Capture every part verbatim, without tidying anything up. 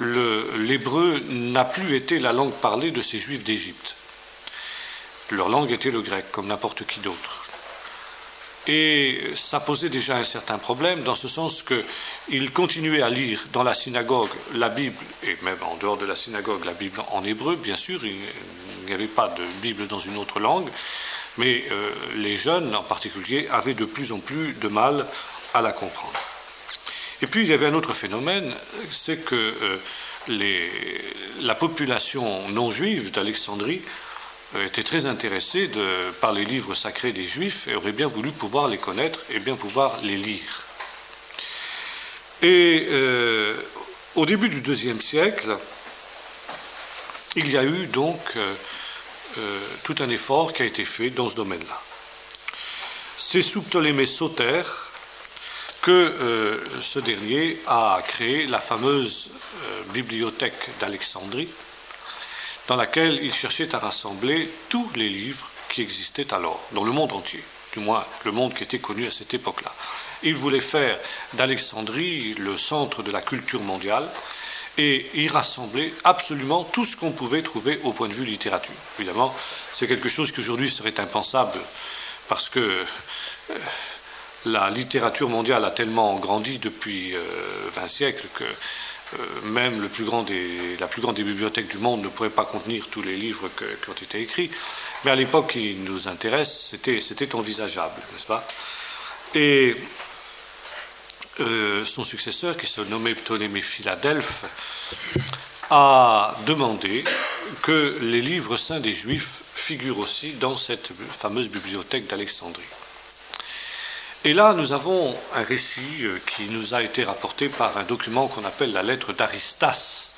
l'hébreu n'a plus été la langue parlée de ces Juifs d'Égypte. Leur langue était le grec, comme n'importe qui d'autre. Et ça posait déjà un certain problème, dans ce sens qu'ils continuaient à lire dans la synagogue la Bible, et même en dehors de la synagogue, la Bible en hébreu, bien sûr, il n'y avait pas de Bible dans une autre langue, mais euh, les jeunes en particulier avaient de plus en plus de mal à la comprendre. Et puis il y avait un autre phénomène, c'est que euh, les, la population non juive d'Alexandrie était très intéressé de, par les livres sacrés des Juifs et aurait bien voulu pouvoir les connaître et bien pouvoir les lire. Et euh, au début du deuxième siècle, il y a eu donc euh, euh, tout un effort qui a été fait dans ce domaine-là. C'est sous Ptolémée Soter que euh, ce dernier a créé la fameuse euh, bibliothèque d'Alexandrie, dans laquelle il cherchait à rassembler tous les livres qui existaient alors, dans le monde entier, du moins le monde qui était connu à cette époque-là. Il voulait faire d'Alexandrie le centre de la culture mondiale et y rassembler absolument tout ce qu'on pouvait trouver au point de vue littérature. Évidemment, c'est quelque chose qui aujourd'hui serait impensable parce que euh, la littérature mondiale a tellement grandi depuis euh, vingt siècles que Euh, même le plus grand des, la plus grande des bibliothèques du monde ne pourrait pas contenir tous les livres que, qui ont été écrits. Mais à l'époque qui nous intéresse, c'était, c'était envisageable, n'est-ce pas ? Et euh, son successeur, qui se nommait Ptolémée Philadelphe, a demandé que les livres saints des Juifs figurent aussi dans cette fameuse bibliothèque d'Alexandrie. Et là, nous avons un récit qui nous a été rapporté par un document qu'on appelle la lettre d'Aristas,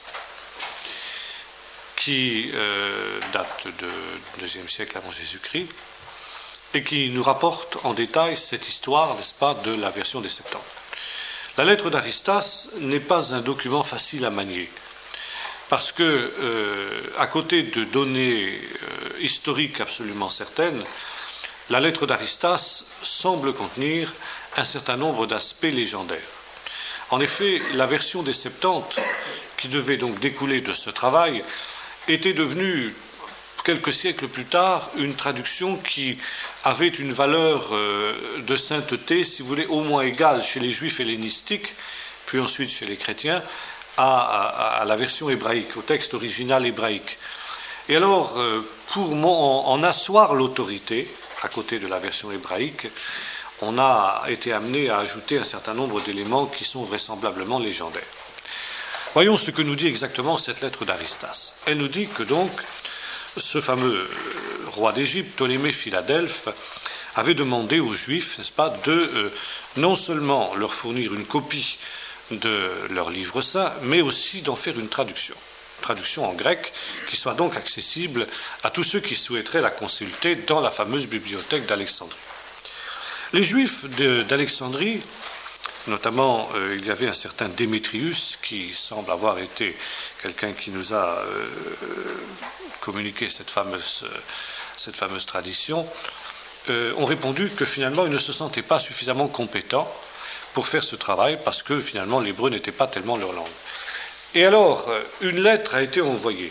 qui euh, date du deuxième siècle avant Jésus-Christ, et qui nous rapporte en détail cette histoire, n'est-ce pas, de la version des Septante. La lettre d'Aristas n'est pas un document facile à manier, parce que, euh, à côté de données euh, historiques absolument certaines, la lettre d'Aristas semble contenir un certain nombre d'aspects légendaires. En effet, la version des Septante, qui devait donc découler de ce travail, était devenue, quelques siècles plus tard, une traduction qui avait une valeur de sainteté, si vous voulez, au moins égale chez les Juifs hellénistiques, puis ensuite chez les chrétiens, à, à, à la version hébraïque, au texte original hébraïque. Et alors, pour en, en asseoir l'autorité, à côté de la version hébraïque, on a été amené à ajouter un certain nombre d'éléments qui sont vraisemblablement légendaires. Voyons ce que nous dit exactement cette lettre d'Aristas. Elle nous dit que donc, ce fameux roi d'Égypte, Ptolémée Philadelphe, avait demandé aux Juifs, n'est-ce pas, de euh, non seulement leur fournir une copie de leur livre saint, mais aussi d'en faire une traduction. traduction en grec, qui soit donc accessible à tous ceux qui souhaiteraient la consulter dans la fameuse bibliothèque d'Alexandrie. Les Juifs de, d'Alexandrie, notamment euh, il y avait un certain Démétrius, qui semble avoir été quelqu'un qui nous a euh, communiqué cette fameuse, euh, cette fameuse tradition, euh, ont répondu que finalement ils ne se sentaient pas suffisamment compétents pour faire ce travail, parce que finalement l'hébreu n'était pas tellement leur langue. Et alors, une lettre a été envoyée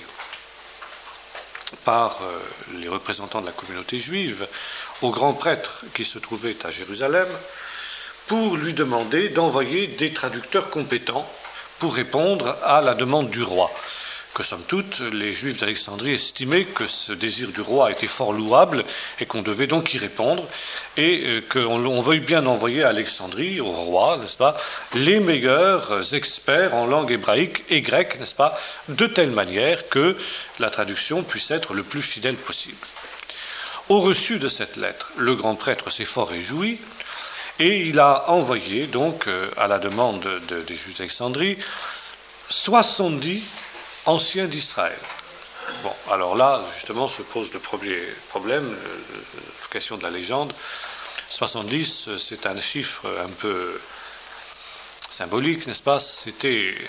par les représentants de la communauté juive au grand prêtre qui se trouvait à Jérusalem pour lui demander d'envoyer des traducteurs compétents pour répondre à la demande du roi. Que somme toute, les Juifs d'Alexandrie estimaient que ce désir du roi était fort louable et qu'on devait donc y répondre, et qu'on on veuille bien envoyer à Alexandrie, au roi, n'est-ce pas, les meilleurs experts en langue hébraïque et grecque, n'est-ce pas, de telle manière que la traduction puisse être le plus fidèle possible. Au reçu de cette lettre, le grand prêtre s'est fort réjoui, et il a envoyé, donc, à la demande de, des Juifs d'Alexandrie, soixante-dix anciens d'Israël. Bon, alors là, justement, se pose le premier problème, la question de la légende. soixante-dix, c'est un chiffre un peu symbolique, n'est-ce pas ? C'était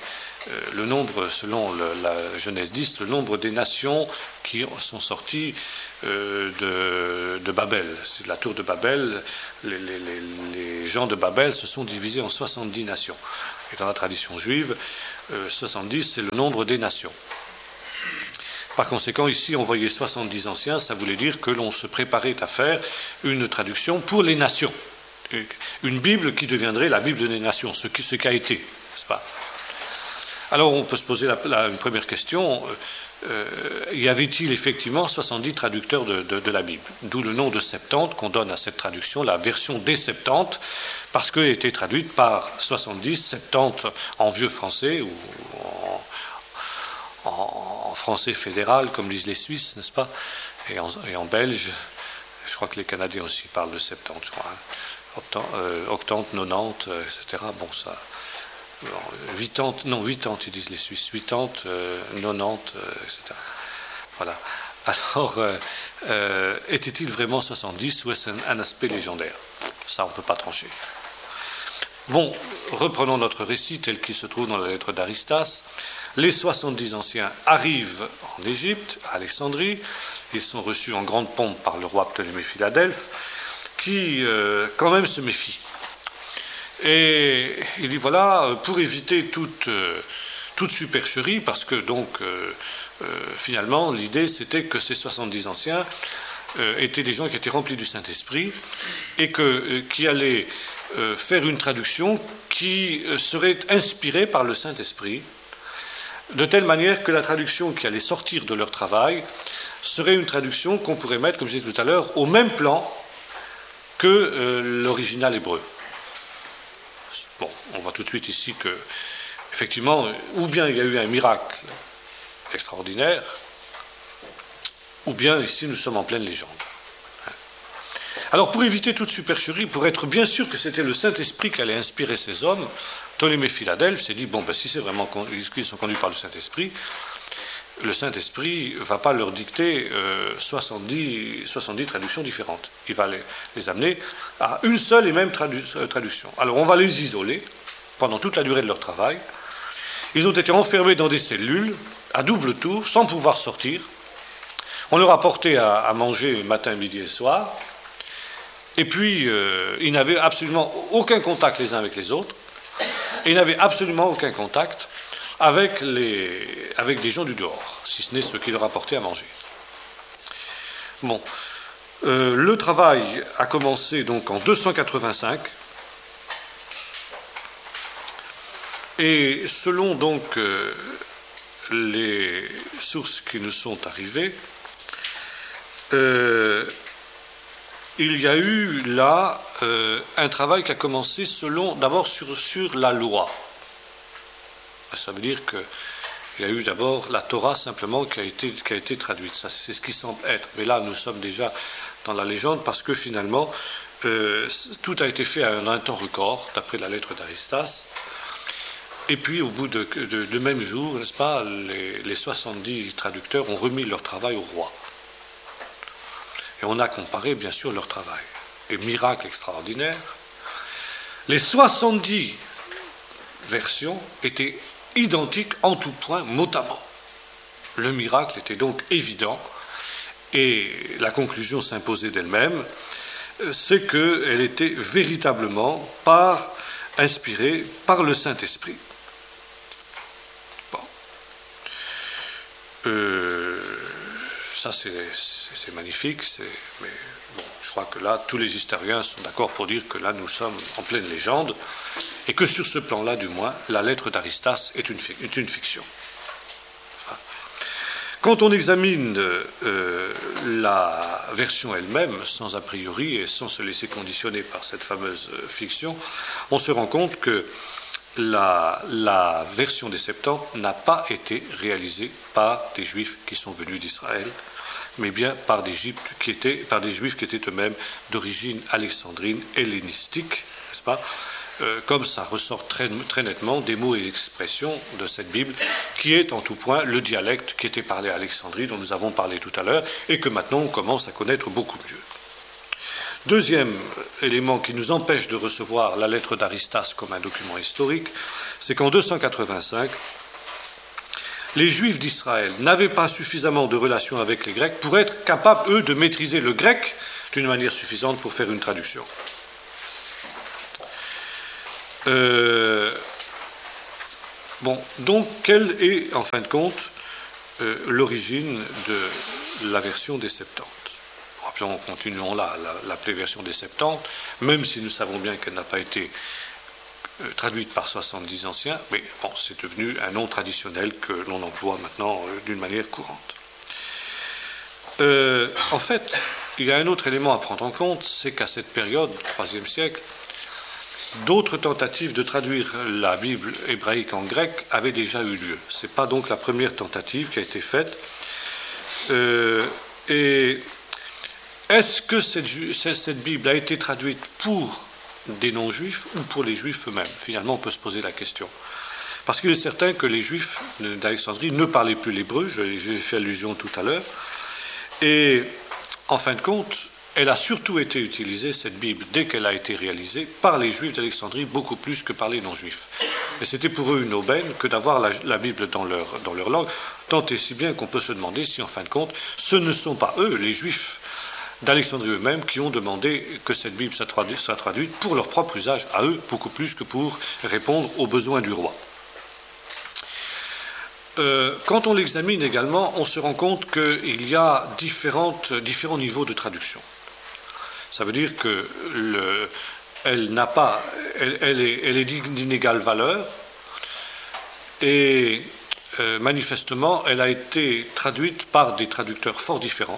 euh, le nombre, selon le, la Genèse dix, le nombre des nations qui sont sorties euh, de, de Babel. C'est la tour de Babel, les, les, les, les gens de Babel se sont divisés en soixante-dix nations. Et dans la tradition juive, euh, soixante-dix, c'est le nombre des nations. Par conséquent, ici, on voyait soixante-dix anciens, ça voulait dire que l'on se préparait à faire une traduction pour les nations. Une Bible qui deviendrait la Bible des nations, ce, qui, ce qu'a été, n'est-ce pas? Alors, on peut se poser la, la, une première question. Euh, y avait-il effectivement soixante-dix traducteurs de, de, de la Bible? D'où le nom de Septante qu'on donne à cette traduction, la version des Septante, parce qu'elle était traduite par soixante-dix, Septante en vieux français ou en, en, en français fédéral, comme disent les Suisses, n'est-ce pas? Et en, et en belge, je crois que les Canadiens aussi parlent de Septante, je crois. Hein. Octante, euh, octante, nonante, euh, et cetera. Bon, ça. Huitante, non, huitante, ils disent les Suisses. Huitante, euh, nonante, euh, et cetera. Voilà. Alors, euh, euh, était-il vraiment soixante-dix ou est-ce un, un aspect légendaire? Ça, on ne peut pas trancher. Bon, reprenons notre récit tel qu'il se trouve dans la lettre d'Aristas. Les soixante-dix anciens arrivent en Égypte, à Alexandrie. Ils sont reçus en grande pompe par le roi Ptolémée Philadelphe, qui euh, quand même se méfie. Et il dit voilà, pour éviter toute, euh, toute supercherie, parce que donc euh, euh, finalement l'idée c'était que ces soixante-dix anciens euh, étaient des gens qui étaient remplis du Saint-Esprit et que, euh, qui allaient euh, faire une traduction qui euh, serait inspirée par le Saint-Esprit, de telle manière que la traduction qui allait sortir de leur travail serait une traduction qu'on pourrait mettre, comme je disais tout à l'heure, au même plan que euh, l'original hébreu. Bon, on voit tout de suite ici que, effectivement, ou bien il y a eu un miracle extraordinaire, ou bien ici nous sommes en pleine légende. Alors, pour éviter toute supercherie, pour être bien sûr que c'était le Saint-Esprit qui allait inspirer ces hommes, Ptolémée Philadelphe s'est dit, bon, ben, si c'est vraiment qu'ils sont conduits par le Saint-Esprit, le Saint-Esprit ne va pas leur dicter euh, soixante-dix, soixante-dix traductions différentes. Il va les, les amener à une seule et même tradu- traduction. Alors on va les isoler pendant toute la durée de leur travail. Ils ont été enfermés dans des cellules à double tour, sans pouvoir sortir. On leur a apporté à, à manger matin, midi et soir. Et puis, euh, ils n'avaient absolument aucun contact les uns avec les autres. Et ils n'avaient absolument aucun contact avec, les, avec des gens du dehors, si ce n'est ceux qui leur apportaient à manger. Bon, euh, le travail a commencé donc en deux cent quatre-vingt-cinq, et selon donc euh, les sources qui nous sont arrivées, euh, il y a eu là euh, un travail qui a commencé selon, d'abord sur, sur la loi. Ça veut dire qu'il y a eu d'abord la Torah simplement qui a été, qui a été traduite. Ça, c'est ce qui semble être. Mais là, nous sommes déjà dans la légende parce que finalement, euh, tout a été fait en un temps record, d'après la lettre d'Aristas. Et puis, au bout de, de, de même jour, n'est-ce pas, les, les soixante-dix traducteurs ont remis leur travail au roi. Et on a comparé, bien sûr, leur travail. Et miracle extraordinaire, les soixante-dix versions étaient identiques en tout point, mot à mot. Le miracle était donc évident, et la conclusion s'imposait d'elle-même, c'est qu'elle était véritablement par, inspirée par le Saint-Esprit. Bon. Euh, ça c'est, c'est, c'est magnifique, c'est, mais bon, je crois que là, tous les historiens sont d'accord pour dire que là, nous sommes en pleine légende, et que sur ce plan-là, du moins, la lettre d'Aristas est une, est une fiction. Quand on examine euh, la version elle-même, sans a priori et sans se laisser conditionner par cette fameuse fiction, on se rend compte que la, la version des Septante n'a pas été réalisée par des Juifs qui sont venus d'Israël, mais bien par des, qui étaient, par des Juifs qui étaient eux-mêmes d'origine alexandrine, hellénistique, n'est-ce pas ? Euh, comme ça ressort très, très nettement des mots et expressions de cette Bible, qui est en tout point le dialecte qui était parlé à Alexandrie, dont nous avons parlé tout à l'heure, et que maintenant on commence à connaître beaucoup mieux. Deuxième élément qui nous empêche de recevoir la lettre d'Aristas comme un document historique, c'est qu'en deux cent quatre-vingt-cinq, les Juifs d'Israël n'avaient pas suffisamment de relations avec les Grecs pour être capables, eux, de maîtriser le grec d'une manière suffisante pour faire une traduction. Euh, bon, donc, quelle est, en fin de compte, euh, l'origine de la version des Septante? Rappelons, continuons là, l'appeler version des Septante, même si nous savons bien qu'elle n'a pas été euh, traduite par soixante-dix anciens, mais bon, c'est devenu un nom traditionnel que l'on emploie maintenant euh, d'une manière courante. Euh, en fait, il y a un autre élément à prendre en compte, c'est qu'à cette période, troisième siècle, d'autres tentatives de traduire la Bible hébraïque en grec avaient déjà eu lieu. Ce n'est pas donc la première tentative qui a été faite. Euh, et est-ce que cette, cette Bible a été traduite pour des non-juifs ou pour les juifs eux-mêmes? Finalement, on peut se poser la question. Parce qu'il est certain que les juifs d'Alexandrie ne parlaient plus l'hébreu, j'ai fait allusion tout à l'heure, et en fin de compte, elle a surtout été utilisée, cette Bible, dès qu'elle a été réalisée, par les Juifs d'Alexandrie, beaucoup plus que par les non-Juifs. Et c'était pour eux une aubaine que d'avoir la, la Bible dans leur, dans leur langue, tant et si bien qu'on peut se demander si, en fin de compte, ce ne sont pas eux, les Juifs d'Alexandrie eux-mêmes, qui ont demandé que cette Bible soit traduite, soit traduite pour leur propre usage, à eux, beaucoup plus que pour répondre aux besoins du roi. Euh, quand on l'examine également, on se rend compte qu'il y a différentes, différents niveaux de traduction. Ça veut dire que le, elle n'a pas, elle, elle est, elle est d'inégale valeur et euh, manifestement, elle a été traduite par des traducteurs fort différents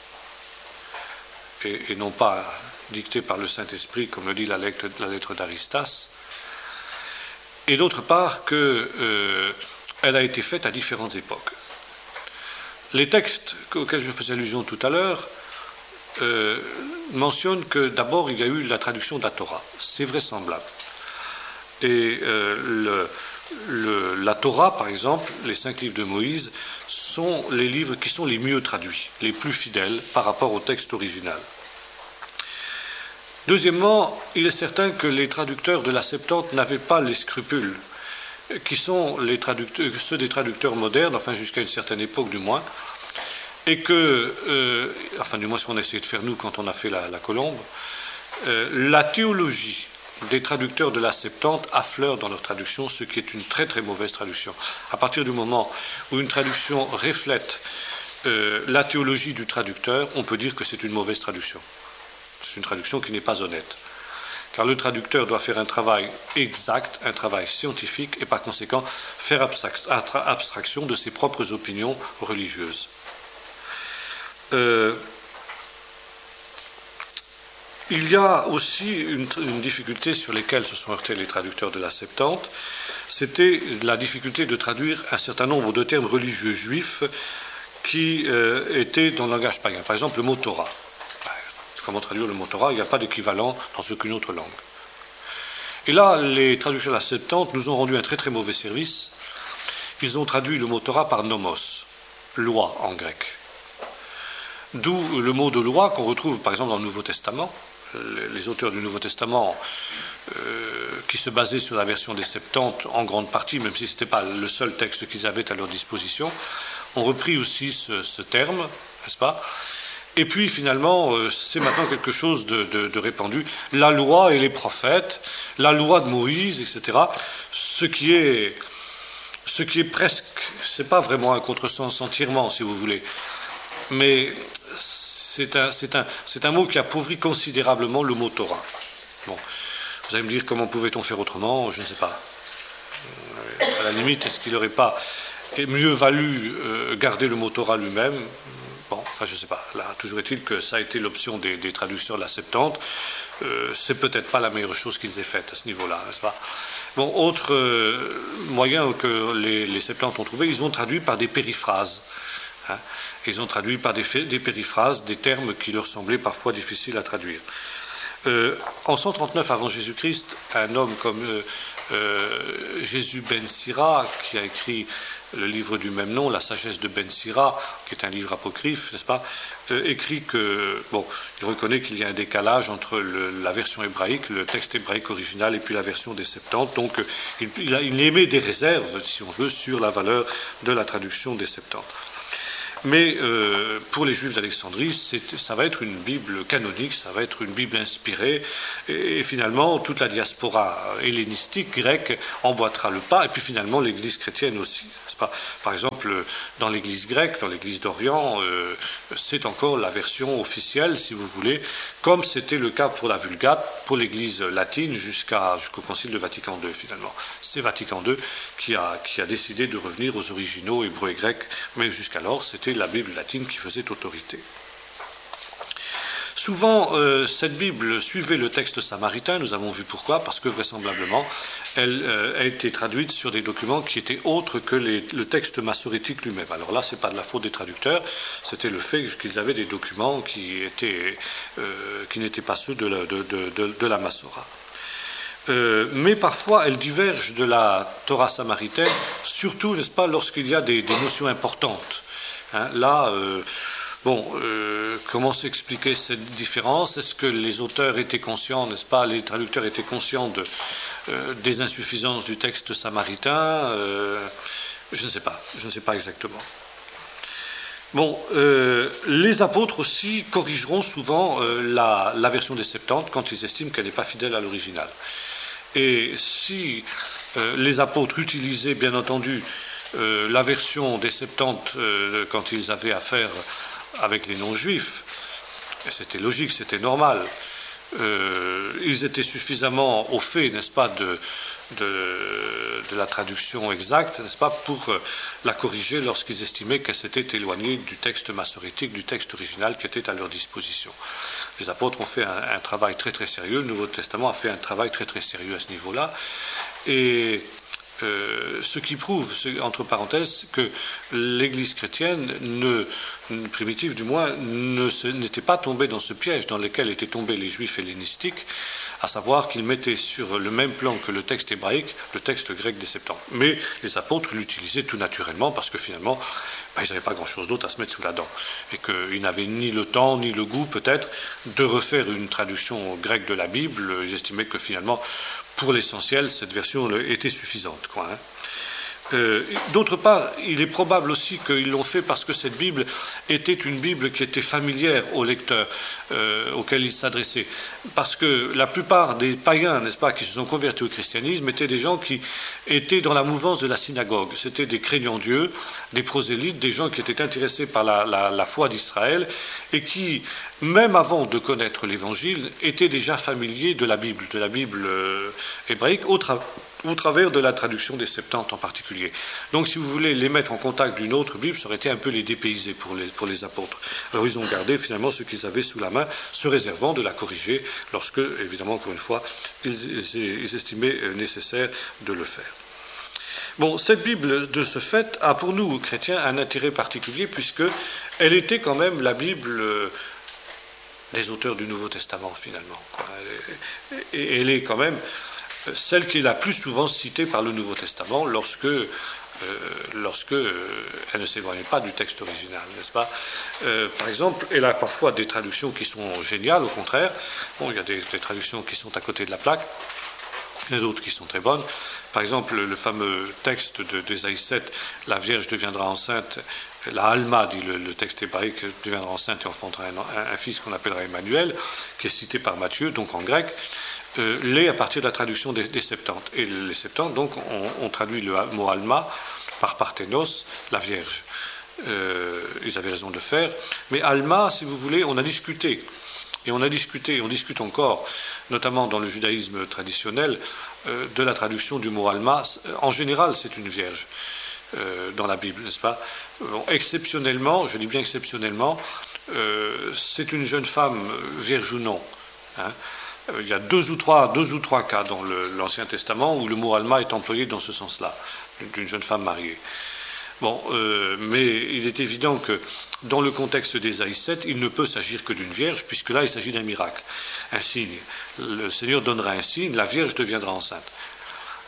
et, et non pas dictée par le Saint-Esprit, comme le dit la lettre, la lettre d'Aristas. Et d'autre part que euh, elle a été faite à différentes époques. Les textes auxquels je faisais allusion tout à l'heure euh, mentionnent que d'abord il y a eu la traduction de la Torah. C'est vraisemblable. Et euh, le, le, la Torah, par exemple, les cinq livres de Moïse, sont les livres qui sont les mieux traduits, les plus fidèles par rapport au texte original. Deuxièmement, il est certain que les traducteurs de la Septante n'avaient pas les scrupules qui sont les traducteurs, ceux des traducteurs modernes, enfin jusqu'à une certaine époque du moins, et que, euh, enfin du moins ce qu'on a essayé de faire nous quand on a fait la, la Colombe, euh, la théologie des traducteurs de la Septante affleure dans leur traduction, ce qui est une très très mauvaise traduction. À partir du moment où une traduction reflète euh, la théologie du traducteur, on peut dire que c'est une mauvaise traduction. C'est une traduction qui n'est pas honnête. Car le traducteur doit faire un travail exact, un travail scientifique, et par conséquent faire abstraction de ses propres opinions religieuses. Euh, il y a aussi une, une difficulté sur laquelle se sont heurtés les traducteurs de la Septante, c'était la difficulté de traduire un certain nombre de termes religieux juifs qui euh, étaient dans le langage païen. Par exemple, le mot Torah. Comment traduire le mot Torah? Il n'y a pas d'équivalent dans aucune autre langue. Et là, les traducteurs de la Septante nous ont rendu un très très mauvais service. Ils ont traduit le mot Torah par nomos, loi en grec. D'où le mot de loi qu'on retrouve par exemple dans le Nouveau Testament. Les auteurs du Nouveau Testament, euh, qui se basaient sur la version des Septantes en grande partie, même si ce n'était pas le seul texte qu'ils avaient à leur disposition, ont repris aussi ce, ce terme, n'est-ce pas ? Et puis finalement, c'est maintenant quelque chose de, de, de répandu. La loi et les prophètes, la loi de Moïse, et cetera. Ce qui est, ce qui est presque, c'est pas vraiment un contresens entièrement, si vous voulez, mais c'est un, c'est un, c'est un mot qui appauvrit considérablement le mot Torah. Bon, vous allez me dire comment pouvait-on faire autrement? Je ne sais pas. À la limite, est-ce qu'il n'aurait pas mieux valu garder le mot Torah lui-même? Bon, enfin, je ne sais pas. Là, toujours est-il que ça a été l'option des, des traducteurs de la Septante. Euh, c'est peut-être pas la meilleure chose qu'ils aient faite à ce niveau-là, n'est-ce pas? Bon, autre euh, moyen que les, les Septantes ont trouvé, ils ont traduit par des périphrases. Hein. Ils ont traduit par des, des périphrases des termes qui leur semblaient parfois difficiles à traduire. Euh, en cent trente-neuf avant Jésus-Christ, un homme comme euh, euh, Jésus ben Sira, qui a écrit le livre du même nom, La sagesse de Ben Sira, qui est un livre apocryphe, n'est-ce pas, euh, écrit que, bon, il reconnaît qu'il y a un décalage entre le, la version hébraïque, le texte hébraïque original, et puis la version des Septante. Donc, euh, il, il, a, il émet des réserves, si on veut, sur la valeur de la traduction des Septante. Mais euh, pour les Juifs d'Alexandrie, ça va être une Bible canonique, ça va être une Bible inspirée, et, et finalement toute la diaspora hellénistique grecque emboîtera le pas, et puis finalement l'Église chrétienne aussi. N'est-ce pas ? Par exemple, dans l'Église grecque, dans l'Église d'Orient, euh, c'est encore la version officielle, si vous voulez, comme c'était le cas pour la Vulgate, pour l'Église latine jusqu'à, jusqu'au Concile de Vatican deux finalement. C'est Vatican deux qui a, qui a décidé de revenir aux originaux hébreux et grecs, mais jusqu'alors c'était la Bible latine qui faisait autorité. Souvent, euh, cette Bible suivait le texte samaritain, nous avons vu pourquoi, parce que vraisemblablement, elle euh, a été traduite sur des documents qui étaient autres que les, le texte massorétique lui-même. Alors là, ce n'est pas de la faute des traducteurs, c'était le fait qu'ils avaient des documents qui, étaient, euh, qui n'étaient pas ceux de la, de, de, de, de la Massora. Euh, mais parfois, elle diverge de la Torah samaritaine, surtout, n'est-ce pas, lorsqu'il y a des, des notions importantes. Hein, là, euh, bon, euh, comment s'expliquer cette différence ? Est-ce que les auteurs étaient conscients, n'est-ce pas, les traducteurs étaient conscients de, euh, des insuffisances du texte samaritain ? euh, Je ne sais pas, je ne sais pas exactement. Bon, euh, les apôtres aussi corrigeront souvent euh, la, la version des Septante quand ils estiment qu'elle n'est pas fidèle à l'original. Et si euh, les apôtres utilisaient, bien entendu, euh, la version des Septante euh, quand ils avaient affaire avec les non-juifs, et c'était logique, c'était normal, euh, ils étaient suffisamment au fait, n'est-ce pas, de, de, de la traduction exacte, n'est-ce pas, pour euh, la corriger lorsqu'ils estimaient qu'elle s'était éloignée du texte massorétique, du texte original qui était à leur disposition. Les apôtres ont fait un, un travail très très sérieux, le Nouveau Testament a fait un travail très très sérieux à ce niveau-là, et euh, ce qui prouve, entre parenthèses, que l'Église chrétienne, ne, primitive du moins, ne se, n'était pas tombée dans ce piège dans lequel étaient tombés les Juifs hellénistiques, à savoir qu'ils mettaient sur le même plan que le texte hébraïque, le texte grec des Septante. Mais les apôtres l'utilisaient tout naturellement parce que finalement, ben, ils n'avaient pas grand-chose d'autre à se mettre sous la dent. Et qu'ils n'avaient ni le temps, ni le goût peut-être, de refaire une traduction grecque de la Bible. Ils estimaient que finalement, pour l'essentiel, cette version était suffisante, quoi, hein. Euh, d'autre part, il est probable aussi qu'ils l'ont fait parce que cette Bible était une Bible qui était familière aux lecteurs euh, auxquels ils s'adressaient. Parce que la plupart des païens, n'est-ce pas, qui se sont convertis au christianisme étaient des gens qui étaient dans la mouvance de la synagogue. C'était des craignants Dieu, des prosélytes, des gens qui étaient intéressés par la, la, la foi d'Israël et qui, même avant de connaître l'Évangile, étaient déjà familiers de la Bible, de la Bible euh, hébraïque, au travers au travers de la traduction des Septante en particulier. Donc, si vous voulez les mettre en contact d'une autre Bible, ça aurait été un peu les dépayser pour les, pour les apôtres. Alors, ils ont gardé finalement ce qu'ils avaient sous la main, se réservant de la corriger lorsque, évidemment, encore une fois, ils, ils, ils estimaient nécessaire de le faire. Bon, cette Bible, de ce fait, a pour nous, chrétiens, un intérêt particulier, puisqu'elle était quand même la Bible des auteurs du Nouveau Testament, finalement, quoi. Et elle est quand même celle qui est la plus souvent citée par le Nouveau Testament lorsque, euh, lorsque euh, elle ne s'éloigne pas du texte original, n'est-ce pas ? euh, Par exemple, elle a parfois des traductions qui sont géniales, au contraire. Bon, il y a des, des traductions qui sont à côté de la plaque, il y en a d'autres qui sont très bonnes. Par exemple, le, le fameux texte de, d'Ésaïe sept, « La Vierge deviendra enceinte », la Alma, dit le, le texte hébraïque, deviendra enceinte et enfantera un, un, un fils qu'on appellera Emmanuel, qui est cité par Matthieu, donc en grec. Euh, l'est à partir de la traduction des, des Septante. Et les Septante, donc, on, on traduit le mot Alma par Parthénos, la Vierge. Euh, ils avaient raison de le faire. Mais Alma, si vous voulez, on a discuté. Et on a discuté, on discute encore, notamment dans le judaïsme traditionnel, euh, de la traduction du mot Alma. En général, c'est une Vierge euh, dans la Bible, n'est-ce pas ? Bon, exceptionnellement, je dis bien exceptionnellement, euh, c'est une jeune femme, vierge ou non, hein. Il y a deux ou trois, deux ou trois cas dans le, l'Ancien Testament où le mot Alma est employé dans ce sens-là, d'une jeune femme mariée. Bon, euh, mais il est évident que dans le contexte d'Ésaïe sept, il ne peut s'agir que d'une vierge, puisque là, il s'agit d'un miracle, un signe. Le Seigneur donnera un signe, la Vierge deviendra enceinte.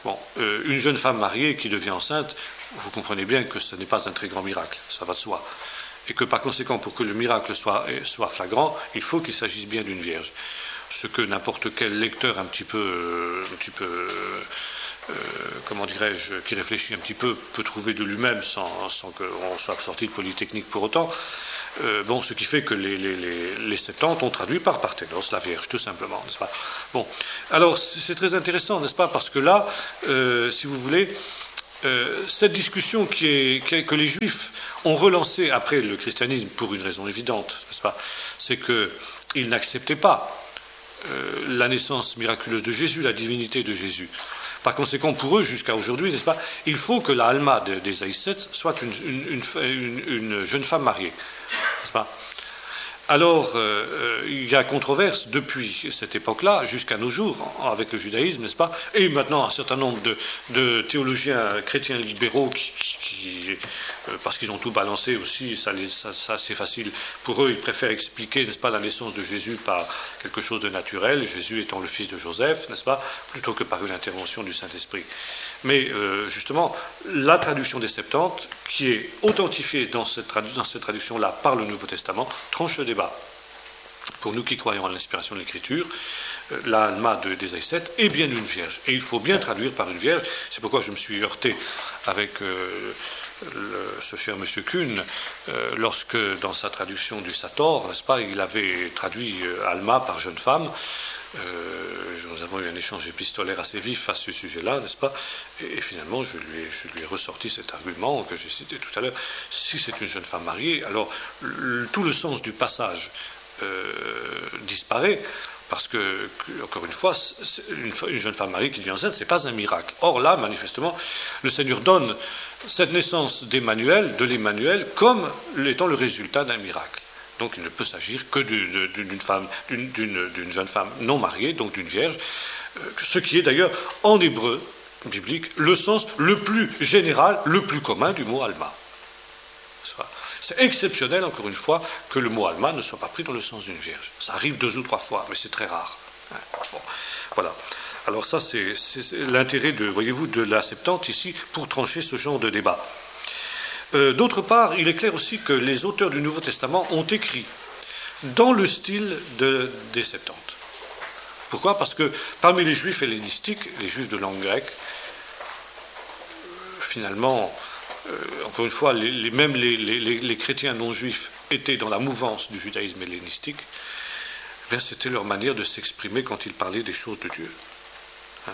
Bon, euh, une jeune femme mariée qui devient enceinte, vous comprenez bien que ce n'est pas un très grand miracle, ça va de soi. Et que par conséquent, pour que le miracle soit, soit flagrant, il faut qu'il s'agisse bien d'une vierge. Ce que n'importe quel lecteur un petit peu, un petit peu euh, comment dirais-je, qui réfléchit un petit peu, peut trouver de lui-même sans, sans qu'on soit sorti de Polytechnique pour autant. Euh, bon, ce qui fait que les, les, les, les Septante ont traduit par Parthénos, la Vierge, tout simplement, n'est-ce pas? Bon, alors c'est très intéressant, n'est-ce pas? Parce que là, euh, si vous voulez, euh, cette discussion qui est, qui est, que les Juifs ont relancée après le christianisme pour une raison évidente, n'est-ce pas? C'est qu'ils n'acceptaient pas euh, la naissance miraculeuse de Jésus, la divinité de Jésus. Par conséquent, pour eux, jusqu'à aujourd'hui, n'est-ce pas, il faut que la Alma des Aïsset soit une, une, une, une jeune femme mariée, n'est-ce pas? Alors, euh, il y a controverse depuis cette époque-là jusqu'à nos jours, avec le judaïsme, n'est-ce pas? Et maintenant, un certain nombre de, de théologiens chrétiens libéraux qui, qui, qui euh, parce qu'ils ont tout balancé aussi, ça, les, ça, ça c'est facile pour eux, ils préfèrent expliquer, n'est-ce pas, la naissance de Jésus par quelque chose de naturel, Jésus étant le fils de Joseph, n'est-ce pas, plutôt que par une intervention du Saint-Esprit. Mais euh, justement, la traduction des Septante, qui est authentifiée dans cette, tradu- dans cette traduction-là par le Nouveau Testament, tranche le débat. Pour nous qui croyons à l'inspiration de l'Écriture, euh, la Alma de, des Aïsset est bien une vierge. Et il faut bien traduire par une vierge. C'est pourquoi je me suis heurté avec euh, le, ce cher monsieur Kuhn, euh, lorsque, dans sa traduction du Sator, n'est-ce pas, il avait traduit euh, Alma par jeune femme. Euh, nous avons eu un échange épistolaire assez vif à ce sujet-là, n'est-ce pas? Et, et finalement, je lui, ai, je lui ai ressorti cet argument que j'ai cité tout à l'heure. Si c'est une jeune femme mariée, alors le, tout le sens du passage euh, disparaît, parce que, que, encore une fois, une, une jeune femme mariée qui devient enceinte, ce n'est pas un miracle. Or là, manifestement, le Seigneur donne cette naissance d'Emmanuel, de l'Emmanuel, comme étant le résultat d'un miracle. Donc il ne peut s'agir que d'une, d'une, femme, d'une, d'une, d'une jeune femme non mariée, donc d'une vierge, ce qui est d'ailleurs en hébreu biblique le sens le plus général, le plus commun du mot Alma. C'est exceptionnel, encore une fois, que le mot Alma ne soit pas pris dans le sens d'une vierge. Ça arrive deux ou trois fois, mais c'est très rare. Bon, voilà. Alors ça, c'est, c'est l'intérêt de, voyez-vous, de la Septante ici pour trancher ce genre de débat. Euh, d'autre part, il est clair aussi que les auteurs du Nouveau Testament ont écrit dans le style de, des Septante. Pourquoi? Parce que parmi les juifs hellénistiques, les juifs de langue grecque, finalement, euh, encore une fois, les, les, même les, les, les chrétiens non juifs étaient dans la mouvance du judaïsme hellénistique, eh bien, c'était leur manière de s'exprimer quand ils parlaient des choses de Dieu. Hein?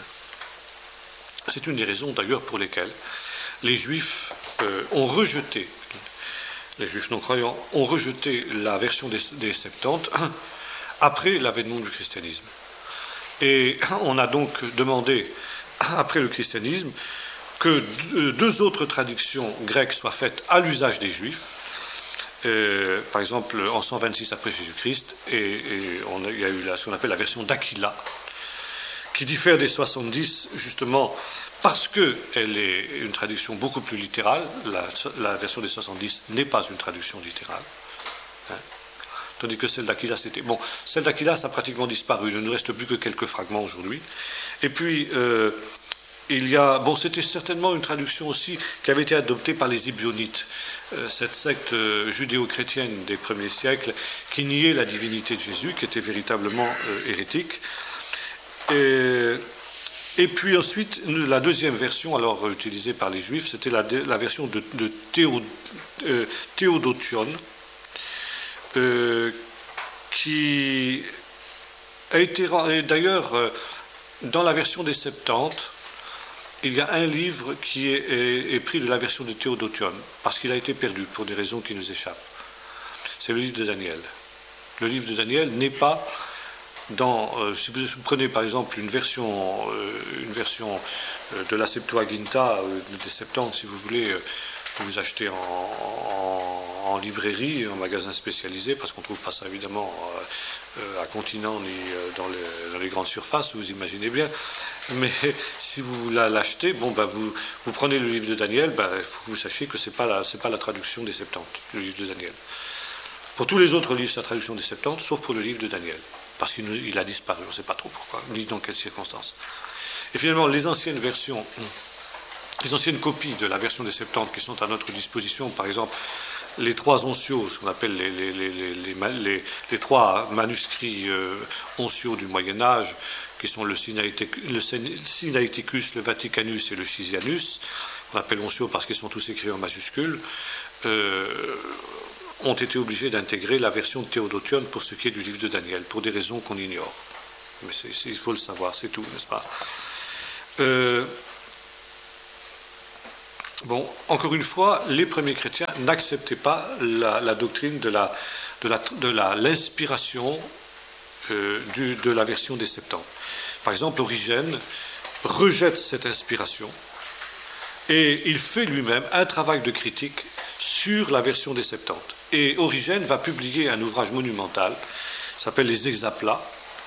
C'est une des raisons d'ailleurs pour lesquelles les Juifs euh, ont rejeté, les Juifs non-croyants ont rejeté la version des, des Septante après l'avènement du christianisme. Et on a donc demandé, après le christianisme, que deux autres traductions grecques soient faites à l'usage des Juifs, euh, par exemple en cent vingt-six après Jésus-Christ, et, et on a, il y a eu la, ce qu'on appelle la version d'Aquila, qui diffère des soixante-dix justement parce qu'elle est une traduction beaucoup plus littérale. La, la version des soixante-dix n'est pas une traduction littérale. Hein, tandis que celle d'Aquila, c'était... Bon, celle d'Aquila, ça a pratiquement disparu. Il ne nous reste plus que quelques fragments aujourd'hui. Et puis, euh, il y a... Bon, c'était certainement une traduction aussi qui avait été adoptée par les Ebionites, euh, cette secte euh, judéo-chrétienne des premiers siècles qui niait la divinité de Jésus, qui était véritablement euh, hérétique. Et... Et puis ensuite, la deuxième version, alors utilisée par les Juifs, c'était la, la version de, de Théo, euh, Théodotion, euh, qui a été... D'ailleurs, euh, dans la version des Septante, il y a un livre qui est, est, est pris de la version de Théodotion, parce qu'il a été perdu, pour des raisons qui nous échappent. C'est le livre de Daniel. Le livre de Daniel n'est pas... Dans, euh, si vous prenez par exemple une version, euh, une version euh, de la Septuaginta, euh, des Septante, si vous voulez, euh, que vous achetez en, en, en librairie, en magasin spécialisé, parce qu'on ne trouve pas ça évidemment euh, à Continent ni euh, dans, les, dans les grandes surfaces, vous imaginez bien. Mais si vous l'achetez, bon, ben, vous, vous prenez le livre de Daniel, ben, il faut que vous sachiez que ce n'est pas, pas la traduction des Septante, le livre de Daniel. Pour tous les autres livres, c'est la traduction des Septante, sauf pour le livre de Daniel. Parce qu'il il a disparu, on ne sait pas trop pourquoi, ni dans quelles circonstances. Et finalement, les anciennes versions, les anciennes copies de la version des Septante qui sont à notre disposition, par exemple, les trois onciaux, ce qu'on appelle les, les, les, les, les, les trois manuscrits euh, onciaux du Moyen-Âge, qui sont le Sinaiticus, le, Sinaiticus, le Vaticanus et le Chisianus, qu'on appelle onciaux parce qu'ils sont tous écrits en majuscules, euh, ont été obligés d'intégrer la version de Théodotion pour ce qui est du livre de Daniel, pour des raisons qu'on ignore. Mais c'est, c'est, il faut le savoir, c'est tout, n'est-ce pas? euh, Bon, encore une fois, les premiers chrétiens n'acceptaient pas la, la doctrine de, la, de, la, de la, l'inspiration euh, du, de la version des Septante. Par exemple, Origène rejette cette inspiration et il fait lui-même un travail de critique sur la version des Septante. Et Origène va publier un ouvrage monumental, qui s'appelle les Hexaplats,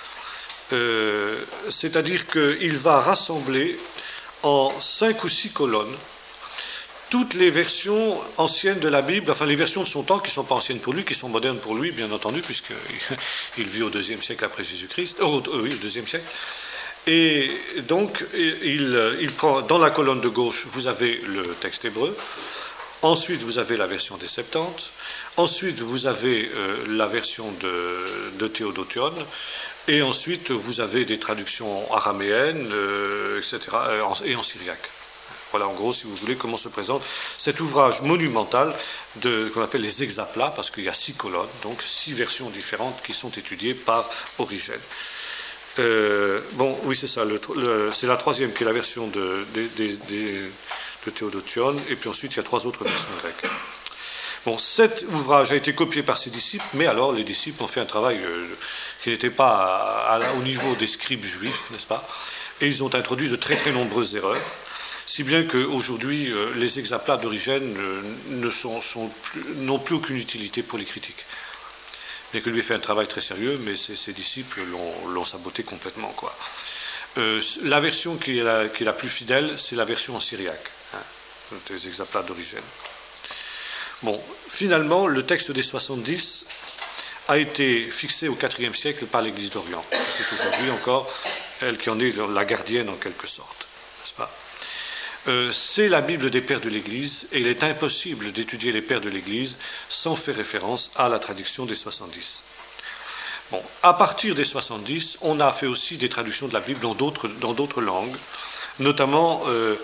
euh, c'est-à-dire qu'il va rassembler en cinq ou six colonnes toutes les versions anciennes de la Bible, enfin les versions de son temps qui ne sont pas anciennes pour lui, qui sont modernes pour lui, bien entendu, puisqu'il vit au deuxième siècle après Jésus-Christ, oh, oui, au deuxième siècle. Et donc, il, il prend, dans la colonne de gauche, vous avez le texte hébreu, ensuite vous avez la version des Septante, ensuite vous avez euh, la version de, de Théodotion, et ensuite vous avez des traductions araméennes, euh, et cetera, et en, et en syriaque. Voilà, en gros, si vous voulez, comment se présente cet ouvrage monumental de, qu'on appelle les Hexaplats, parce qu'il y a six colonnes, donc six versions différentes qui sont étudiées par Origène. Euh, bon, oui, c'est ça. Le, le, c'est la troisième qui est la version de, de, de, de, de Théodotion, et puis ensuite il y a trois autres versions grecques. Bon, cet ouvrage a été copié par ses disciples, mais alors les disciples ont fait un travail euh, qui n'était pas à, à, au niveau des scribes juifs, n'est-ce pas? Et ils ont introduit de très très nombreuses erreurs. Si bien qu'aujourd'hui, euh, les Hexaplats d'Origène euh, ne sont, sont plus, n'ont plus aucune utilité pour les critiques. Bien que lui ait fait un travail très sérieux, mais ses, ses disciples l'ont, l'ont saboté complètement, quoi. Euh, la version qui est la, qui est la plus fidèle, c'est la version en syriaque, hein, des Hexaplats d'Origène. Bon, finalement, le texte des soixante-dix a été fixé au quatrième siècle par l'Église d'Orient. C'est aujourd'hui encore elle qui en est la gardienne en quelque sorte, n'est-ce pas? Euh, c'est la Bible des pères de l'Église, et il est impossible d'étudier les pères de l'Église sans faire référence à la traduction des soixante-dix. Bon, à partir des soixante-dix, on a fait aussi des traductions de la Bible dans d'autres, dans d'autres langues, notamment euh,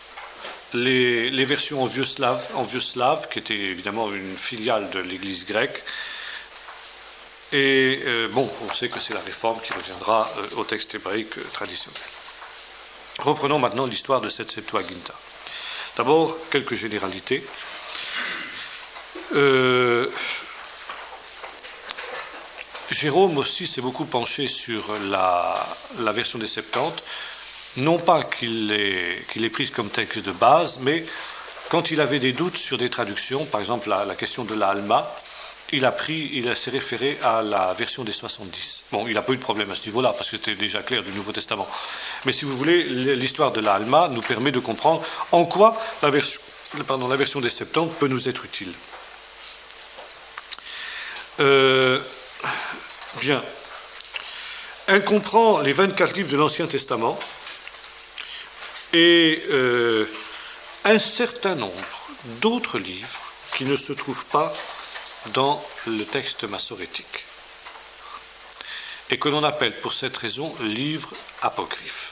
les, les versions en vieux slave, en vieux slave, qui était évidemment une filiale de l'Église grecque. Et euh, bon, on sait que c'est la Réforme qui reviendra euh, au texte hébraïque euh, traditionnel. Reprenons maintenant l'histoire de cette Septuaginta. D'abord, quelques généralités. Euh, Jérôme aussi s'est beaucoup penché sur la, la version des Septante, non pas qu'il l'ait, qu'il l'ait prise comme texte de base, mais quand il avait des doutes sur des traductions, par exemple la, la question de la Alma, il a pris, il s'est référé à la version des soixante-dix. Bon, il n'a pas eu de problème à ce niveau-là, parce que c'était déjà clair du Nouveau Testament. Mais si vous voulez, l'histoire de la Alma nous permet de comprendre en quoi la version, pardon, la version des Septante peut nous être utile. Euh, bien. Elle comprend les vingt-quatre livres de l'Ancien Testament et euh, un certain nombre d'autres livres qui ne se trouvent pas dans le texte massorétique et que l'on appelle pour cette raison livres apocryphes.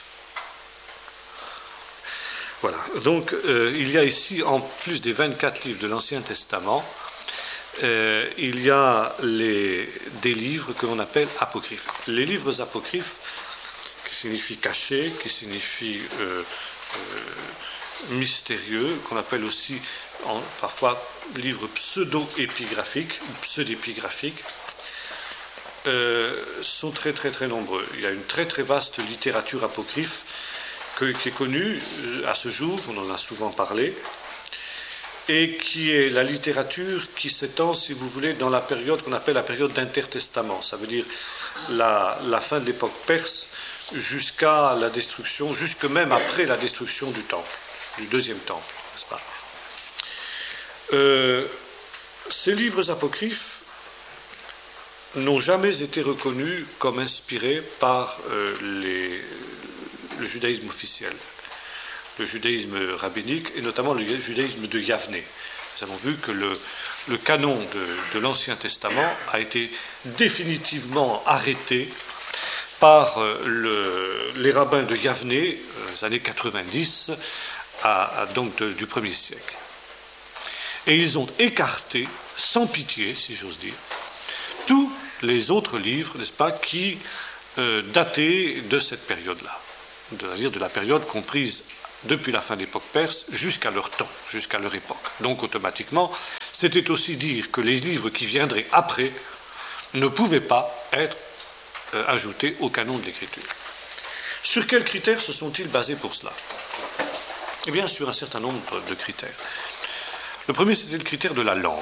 Voilà, donc euh, il y a ici, en plus des vingt-quatre livres de l'Ancien Testament, euh, il y a les, des livres que l'on appelle apocryphes. Les livres apocryphes, qui signifient cachés, qui signifient euh, euh, mystérieux, qu'on appelle aussi en, parfois livres pseudo-épigraphiques ou pseudo-épigraphiques, euh, sont très très très nombreux. Il y a une très très vaste littérature apocryphe que, qui est connue à ce jour, on en a souvent parlé, et qui est la littérature qui s'étend, si vous voulez, dans la période qu'on appelle la période d'intertestament. Ça veut dire la, la fin de l'époque perse jusqu'à la destruction, jusque même après la destruction du temple, du deuxième temple, n'est-ce pas? Euh, ces livres apocryphes n'ont jamais été reconnus comme inspirés par euh, les, le judaïsme officiel, le judaïsme rabbinique et notamment le judaïsme de Yavne. Nous avons vu que le, le canon de, de l'Ancien Testament a été définitivement arrêté par le, les rabbins de Yavne, les années quatre-vingt-dix, à, à, donc de, du premier siècle. Et ils ont écarté, sans pitié, si j'ose dire, tous les autres livres, n'est-ce pas, qui euh, dataient de cette période-là, c'est-à-dire de la période comprise depuis la fin de l'époque perse jusqu'à leur temps, jusqu'à leur époque. Donc automatiquement, c'était aussi dire que les livres qui viendraient après ne pouvaient pas être euh, ajoutés au canon de l'écriture. Sur quels critères se sont-ils basés pour cela? Eh bien, sur un certain nombre de critères. Le premier, c'était le critère de la langue.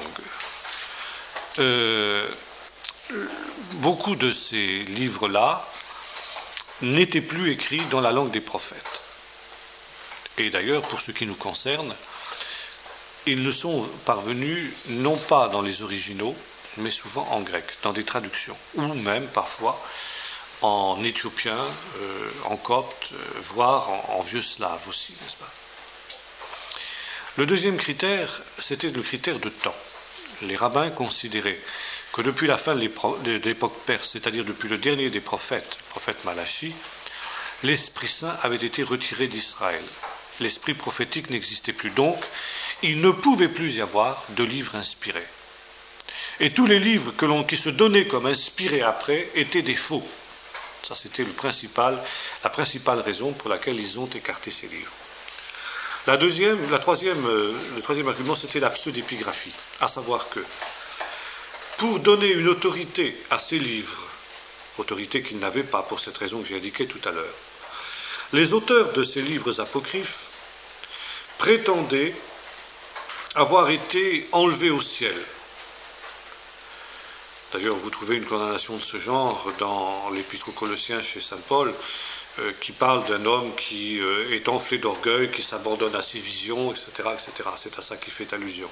Euh, beaucoup de ces livres-là n'étaient plus écrits dans la langue des prophètes. Et d'ailleurs, pour ce qui nous concerne, ils ne sont parvenus non pas dans les originaux, mais souvent en grec, dans des traductions, ou même parfois en éthiopien, euh, en copte, euh, voire en, en vieux slave aussi, n'est-ce pas? Le deuxième critère, c'était le critère de temps. Les rabbins considéraient que depuis la fin de l'époque perse, c'est-à-dire depuis le dernier des prophètes, le prophète Malachi, l'Esprit Saint avait été retiré d'Israël. L'esprit prophétique n'existait plus. Donc, il ne pouvait plus y avoir de livres inspirés. Et tous les livres que l'on, qui se donnaient comme inspirés après étaient des faux. Ça, c'était le principal, la principale raison pour laquelle ils ont écarté ces livres. La deuxième, la troisième, le troisième argument, c'était la pseudépigraphie, à savoir que pour donner une autorité à ces livres, autorité qu'ils n'avaient pas pour cette raison que j'ai indiquée tout à l'heure, les auteurs de ces livres apocryphes prétendaient avoir été enlevés au ciel. D'ailleurs, vous trouvez une condamnation de ce genre dans l'Épître aux Colossiens chez saint Paul, euh, qui parle d'un homme qui euh, est enflé d'orgueil, qui s'abandonne à ses visions, et cetera, et cetera. C'est à ça qu'il fait allusion.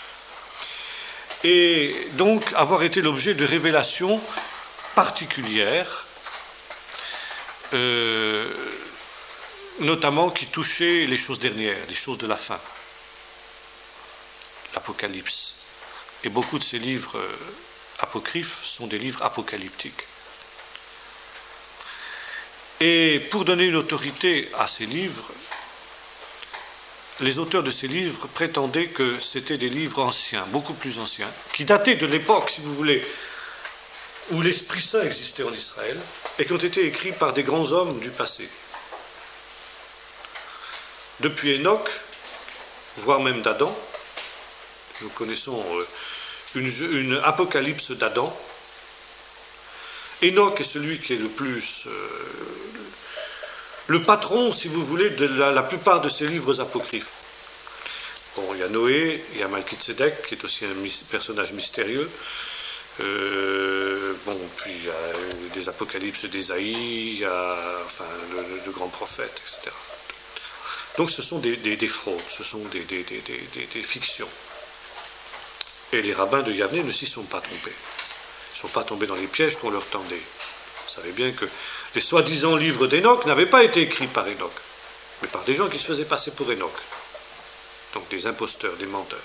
Et donc, avoir été l'objet de révélations particulières, euh, notamment qui touchaient les choses dernières, les choses de la fin, l'Apocalypse. Et beaucoup de ces livres euh, apocryphes sont des livres apocalyptiques. Et pour donner une autorité à ces livres, les auteurs de ces livres prétendaient que c'était des livres anciens, beaucoup plus anciens, qui dataient de l'époque, si vous voulez, où l'Esprit Saint existait en Israël, et qui ont été écrits par des grands hommes du passé. Depuis Enoch, voire même d'Adam, nous connaissons une, une apocalypse d'Adam. Enoch est celui qui est le plus, euh, le patron, si vous voulez, de la, la plupart de ces livres apocryphes. Bon, il y a Noé, il y a Malkitzedek, qui est aussi un mis, personnage mystérieux. Euh, bon, puis il y a des apocalypses d'Ésaïe, il y a enfin, le, le, le grand prophète, et cetera. Donc ce sont des, des, des fraudes, ce sont des, des, des, des, des fictions. Et les rabbins de Yavne ne s'y sont pas trompés. Ils ne sont pas tombés dans les pièges qu'on leur tendait. Vous savez bien que les soi-disant livres d'Enoch n'avaient pas été écrits par Enoch, mais par des gens qui se faisaient passer pour Enoch. Donc des imposteurs, des menteurs.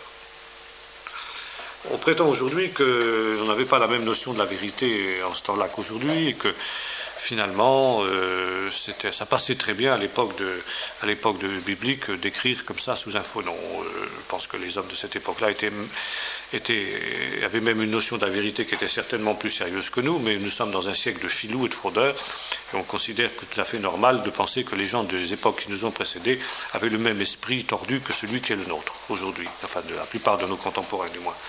On prétend aujourd'hui qu'on n'avait pas la même notion de la vérité en ce temps-là qu'aujourd'hui, et que finalement, euh, c'était, ça passait très bien à l'époque, de, à l'époque de biblique d'écrire comme ça sous un faux nom. Euh, je pense que les hommes de cette époque-là étaient, étaient, avaient même une notion de la vérité qui était certainement plus sérieuse que nous, mais nous sommes dans un siècle de filous et de fraudeurs, et on considère que c'est tout à fait normal de penser que les gens des époques qui nous ont précédés avaient le même esprit tordu que celui qui est le nôtre aujourd'hui, enfin de la plupart de nos contemporains du moins.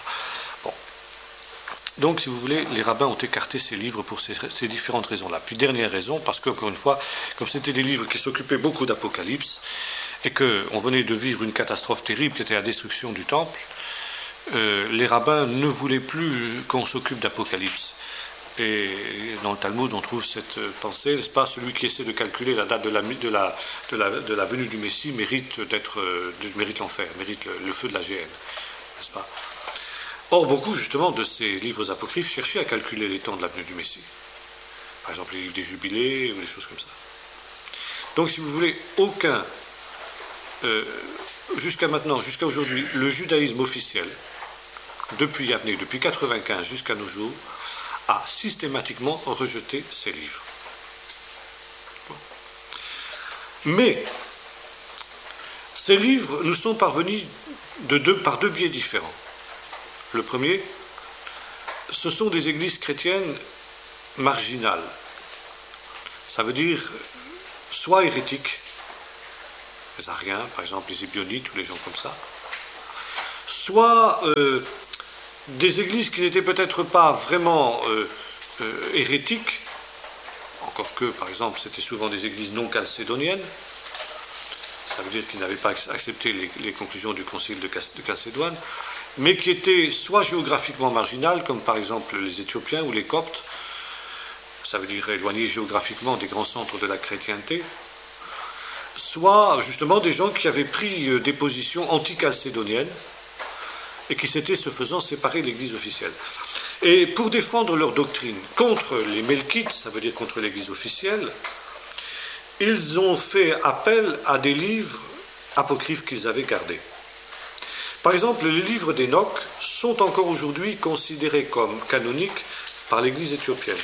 Donc, si vous voulez, les rabbins ont écarté ces livres pour ces, ces différentes raisons-là. Puis, dernière raison, parce que, encore une fois, comme c'était des livres qui s'occupaient beaucoup d'Apocalypse, et qu'on venait de vivre une catastrophe terrible qui était la destruction du temple, euh, les rabbins ne voulaient plus qu'on s'occupe d'Apocalypse. Et dans le Talmud, on trouve cette pensée, n'est-ce pas, celui qui essaie de calculer la date de la, de la, de la, de la venue du Messie mérite, d'être, mérite l'enfer, mérite le, le feu de la géhenne, n'est-ce pas? Or, beaucoup, justement, de ces livres apocryphes cherchaient à calculer les temps de la venue du Messie. Par exemple, les livres des Jubilés, ou des choses comme ça. Donc, si vous voulez, aucun, euh, jusqu'à maintenant, jusqu'à aujourd'hui, le judaïsme officiel, depuis Yavne, depuis quatre-vingt-quinze jusqu'à nos jours, a systématiquement rejeté ces livres. Bon. Mais ces livres nous sont parvenus de deux, par deux biais différents. Le premier, ce sont des églises chrétiennes marginales. Ça veut dire soit hérétiques, les Ariens, par exemple, les Ébionites ou les gens comme ça, soit euh, des églises qui n'étaient peut-être pas vraiment euh, euh, hérétiques, encore que, par exemple, c'était souvent des églises non chalcédoniennes. Ça veut dire qu'ils n'avaient pas accepté les, les conclusions du concile de, de Chalcédoine, mais qui étaient soit géographiquement marginales, comme par exemple les Éthiopiens ou les Coptes, ça veut dire éloignés géographiquement des grands centres de la chrétienté, soit justement des gens qui avaient pris des positions anti-chalcédoniennes et qui s'étaient, ce faisant, séparés de l'Église officielle. Et pour défendre leur doctrine contre les Melkites, ça veut dire contre l'Église officielle, ils ont fait appel à des livres apocryphes qu'ils avaient gardés. Par exemple, les livres d'Enoch sont encore aujourd'hui considérés comme canoniques par l'Église éthiopienne.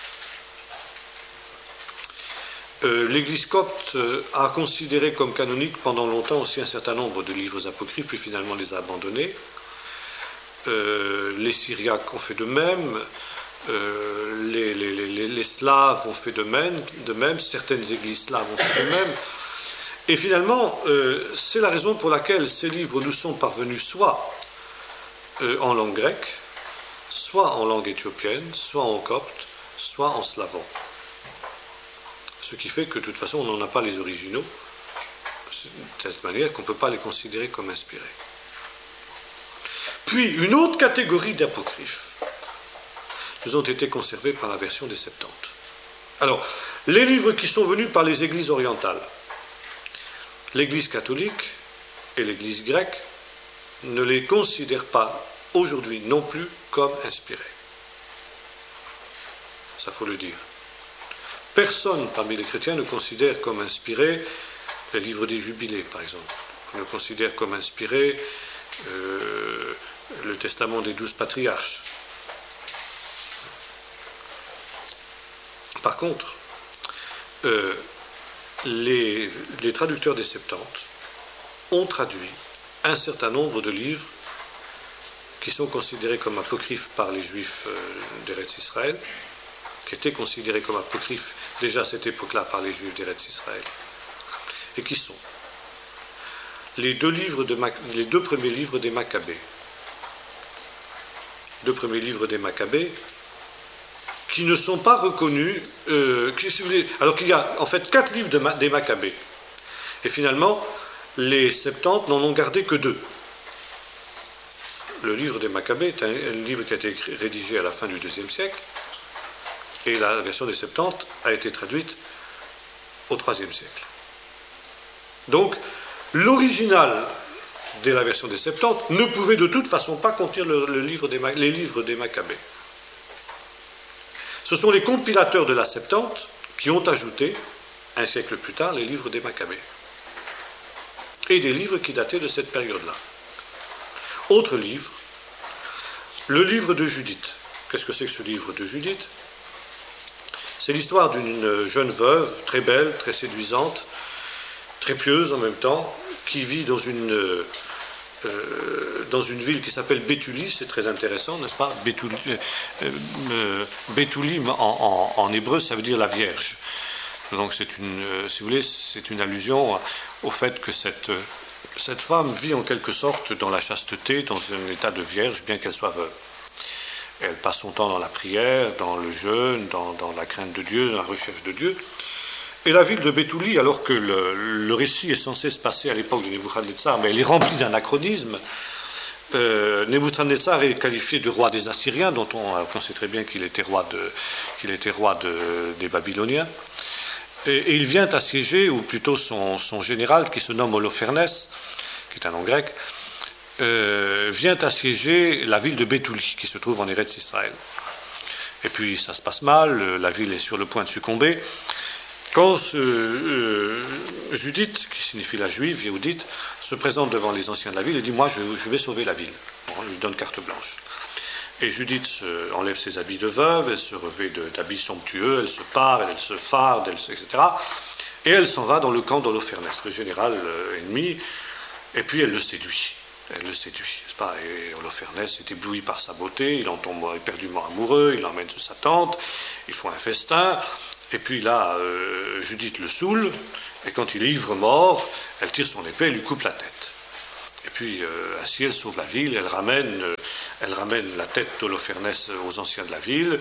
Euh, L'Église copte euh, a considéré comme canonique pendant longtemps aussi un certain nombre de livres apocryphes, puis finalement les a abandonnés. Euh, les Syriaques ont fait de même. Euh, les, les, les, les Slaves ont fait de même, de même, certaines églises slaves ont fait de même. Et finalement, euh, c'est la raison pour laquelle ces livres nous sont parvenus soit euh, en langue grecque, soit en langue éthiopienne, soit en copte, soit en slavon. Ce qui fait que de toute façon, on n'en a pas les originaux, de cette manière qu'on ne peut pas les considérer comme inspirés. Puis, une autre catégorie d'apocryphes nous ont été conservés par la version des Septante. Alors, les livres qui sont venus par les églises orientales, l'Église catholique et l'Église grecque ne les considèrent pas aujourd'hui non plus comme inspirés. Ça faut le dire. Personne parmi les chrétiens ne considère comme inspirés les livres des Jubilés, par exemple. On ne considère comme inspirés euh, le testament des douze patriarches. Par contre, euh, les, les traducteurs des Septante ont traduit un certain nombre de livres qui sont considérés comme apocryphes par les Juifs euh, d'Eretz Israël, qui étaient considérés comme apocryphes déjà à cette époque-là par les Juifs d'Eretz Israël, et qui sont les deux, livres de, les deux premiers livres des Maccabées. Deux premiers livres des Maccabées qui ne sont pas reconnus, euh, qui, si vous voulez, alors qu'il y a en fait quatre livres de, des Maccabées, et finalement les Septante n'en ont gardé que deux. Le livre des Maccabées est un, un livre qui a été rédigé à la fin du deuxième siècle, et la version des Septante a été traduite au troisième siècle. Donc, l'original de la version des Septante ne pouvait de toute façon pas contenir le, le livre des, les livres des Maccabées. Ce sont les compilateurs de la Septante qui ont ajouté, un siècle plus tard, les livres des Maccabées. Et des livres qui dataient de cette période-là. Autre livre, le livre de Judith. Qu'est-ce que c'est que ce livre de Judith ? C'est l'histoire d'une jeune veuve, très belle, très séduisante, très pieuse en même temps, qui vit dans une, euh, dans une ville qui s'appelle Béthulie. C'est très intéressant, n'est-ce pas ? Béthulie, euh, euh, Béthulie en, en, en hébreu, ça veut dire la Vierge. Donc c'est une, euh, si vous voulez, c'est une allusion au fait que cette, cette femme vit en quelque sorte dans la chasteté, dans un état de vierge, bien qu'elle soit veuve. Elle passe son temps dans la prière, dans le jeûne, dans, dans la crainte de Dieu, dans la recherche de Dieu. Et la ville de Béthulie, alors que le, le récit est censé se passer à l'époque de Nebuchadnezzar, mais elle est remplie d'anachronismes. Euh, Nebuchadnezzar est qualifié de roi des Assyriens, dont on, on sait très bien qu'il était roi, de, qu'il était roi de, des Babyloniens. Et, et il vient assiéger, ou plutôt son, son général, qui se nomme Holofernes, qui est un nom grec, Euh, vient assiéger la ville de Béthulie, qui se trouve en Eretz Israël. Et puis ça se passe mal, la ville est sur le point de succomber, quand euh, euh, Judith, qui signifie la juive, Yehudit, se présente devant les anciens de la ville et dit « Moi, je, je vais sauver la ville. » Bon, on lui donne carte blanche. Et Judith se, enlève ses habits de veuve, elle se revêt d'habits somptueux, elle se pare, elle se farde, elle se, et cetera. Et elle s'en va dans le camp d'Holofernès, le général euh, ennemi, et puis elle le séduit. Elle le séduit, n'est-ce pas? Et Holofernès est ébloui par sa beauté, il en tombe éperdument amoureux, il l'emmène sous sa tente, ils font un festin, et puis là, euh, Judith le saoule, et quand il est ivre-mort, elle tire son épée et lui coupe la tête. Et puis, euh, ainsi, elle sauve la ville, elle ramène, euh, elle ramène la tête d'Holofernès aux anciens de la ville,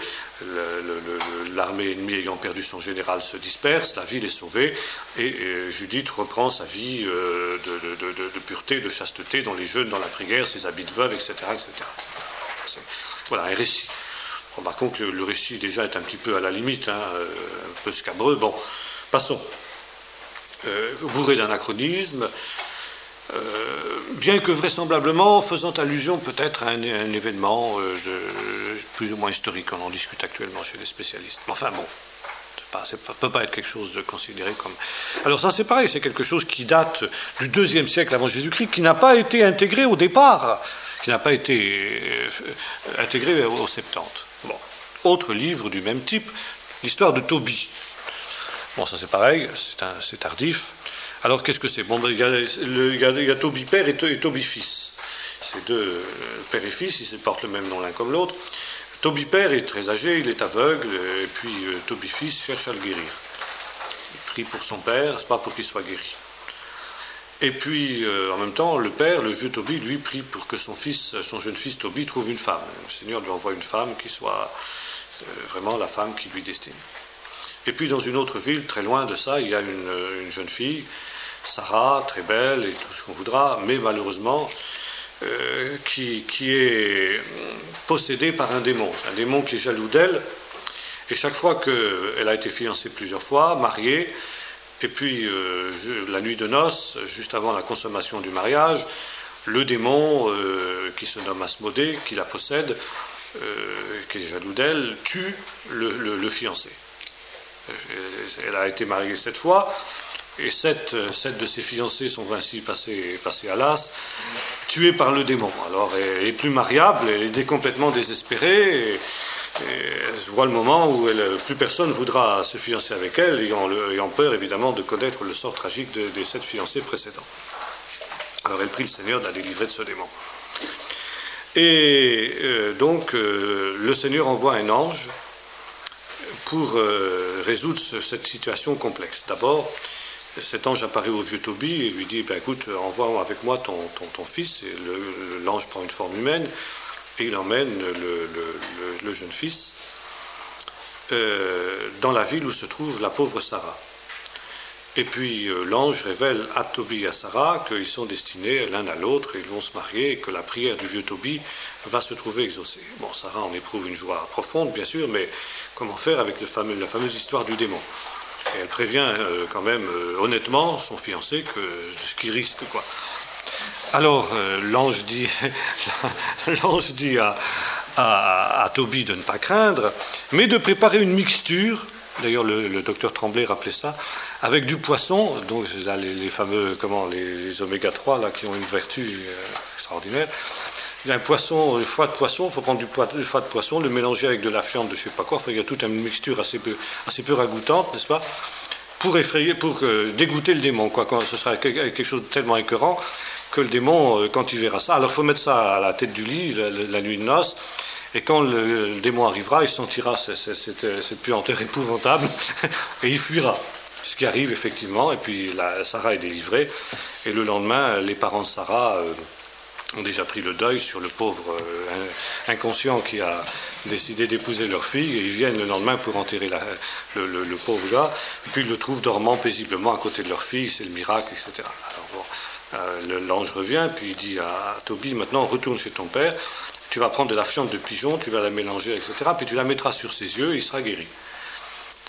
l'armée ennemie ayant perdu son général se disperse, la ville est sauvée, et, et Judith reprend sa vie euh, de, de, de, de pureté, de chasteté, dans les jeûnes, dans la prière, ses habits de veuve, et cetera et cetera. Voilà, un récit. Remarquons que le récit déjà est un petit peu à la limite, hein, un peu scabreux. Bon, passons. Euh, bourré d'anachronismes, Euh, bien que vraisemblablement faisant allusion peut-être à un, un événement euh, de, plus ou moins historique, on en discute actuellement chez les spécialistes. Mais enfin bon, ça ne peut pas être quelque chose de considéré comme... Alors ça c'est pareil, c'est quelque chose qui date du deuxième siècle avant Jésus-Christ, qui n'a pas été intégré au départ, qui n'a pas été euh, intégré au Septante. Bon, autre livre du même type, l'histoire de Tobie. Bon, ça c'est pareil, c'est tardif. Alors, qu'est-ce que c'est? Bon, il y a, le, il y a, il y a Tobie père et, et Tobie fils. C'est deux euh, père et fils, ils portent le même nom l'un comme l'autre. Tobie père est très âgé, il est aveugle, et puis euh, Tobie fils cherche à le guérir. Il prie pour son père, c'est pas pour qu'il soit guéri. Et puis, euh, en même temps, le père, le vieux Tobie, lui, prie pour que son fils, son jeune fils Tobie, trouve une femme. Le Seigneur lui envoie une femme qui soit euh, vraiment la femme qui lui destine. Et puis, dans une autre ville, très loin de ça, il y a une, une jeune fille, Sarah, très belle et tout ce qu'on voudra, mais malheureusement euh, qui, qui est possédée par un démon, un démon qui est jaloux d'elle, et chaque fois qu'elle a été fiancée plusieurs fois, mariée, et puis euh, je, la nuit de noces, juste avant la consommation du mariage, le démon euh, qui se nomme Asmodée, qui la possède, euh, qui est jaloux d'elle, tue le, le, le fiancé. Elle a été mariée sept fois, et sept, sept de ses fiancés sont ainsi passés, passés à l'as, tués par le démon. Alors elle est plus mariable, elle est complètement désespérée, et, et elle voit le moment où elle, plus personne voudra se fiancer avec elle, ayant, le, ayant peur évidemment de connaître le sort tragique de, des sept fiancés précédents. Alors elle prie le Seigneur de la délivrer de ce démon. Et euh, donc euh, le Seigneur envoie un ange pour euh, résoudre ce, cette situation complexe. D'abord, cet ange apparaît au vieux Tobie et lui dit ben, « Écoute, envoie avec moi ton, ton, ton fils. » Et l'ange prend une forme humaine et il emmène le, le, le, le jeune fils euh, dans la ville où se trouve la pauvre Sarah. Et puis euh, l'ange révèle à Tobie et à Sarah qu'ils sont destinés l'un à l'autre et ils vont se marier et que la prière du vieux Tobie va se trouver exaucée. Bon, Sarah en éprouve une joie profonde, bien sûr, mais comment faire avec le fameux, la fameuse histoire du démon? Et elle prévient euh, quand même euh, honnêtement son fiancé que de ce qu'il risque, quoi. Alors euh, l'ange dit, l'ange dit à, à, à Tobie de ne pas craindre, mais de préparer une mixture. D'ailleurs, le, le docteur Tremblay rappelait ça, avec du poisson, donc là, les, les fameux, comment, les, les oméga trois là qui ont une vertu euh, extraordinaire. Il y a un poisson, le foie de poisson, il faut prendre du, poids, du foie de poisson, le mélanger avec de la fiente de je ne sais pas quoi, enfin, il y a toute une mixture assez peu, assez peu ragoûtante, n'est-ce pas, pour effrayer, pour euh, dégoûter le démon, quoi, quand ce sera quelque chose de tellement écœurant que le démon, euh, quand il verra ça, alors il faut mettre ça à la tête du lit, la, la nuit de noces, et quand le, le démon arrivera, il sentira cette, cette, cette, cette puanteur épouvantable, et il fuira. Ce qui arrive effectivement, et puis la, Sarah est délivrée, et le lendemain, les parents de Sarah... Euh, ont déjà pris le deuil sur le pauvre euh, inconscient qui a décidé d'épouser leur fille, et ils viennent le lendemain pour enterrer la, le, le, le pauvre gars, et puis ils le trouvent dormant paisiblement à côté de leur fille, c'est le miracle, et cetera. Alors bon, euh, l'ange revient, puis il dit à, à Tobie, maintenant retourne chez ton père, tu vas prendre de la fiente de pigeon, tu vas la mélanger, et cetera, puis tu la mettras sur ses yeux, et il sera guéri.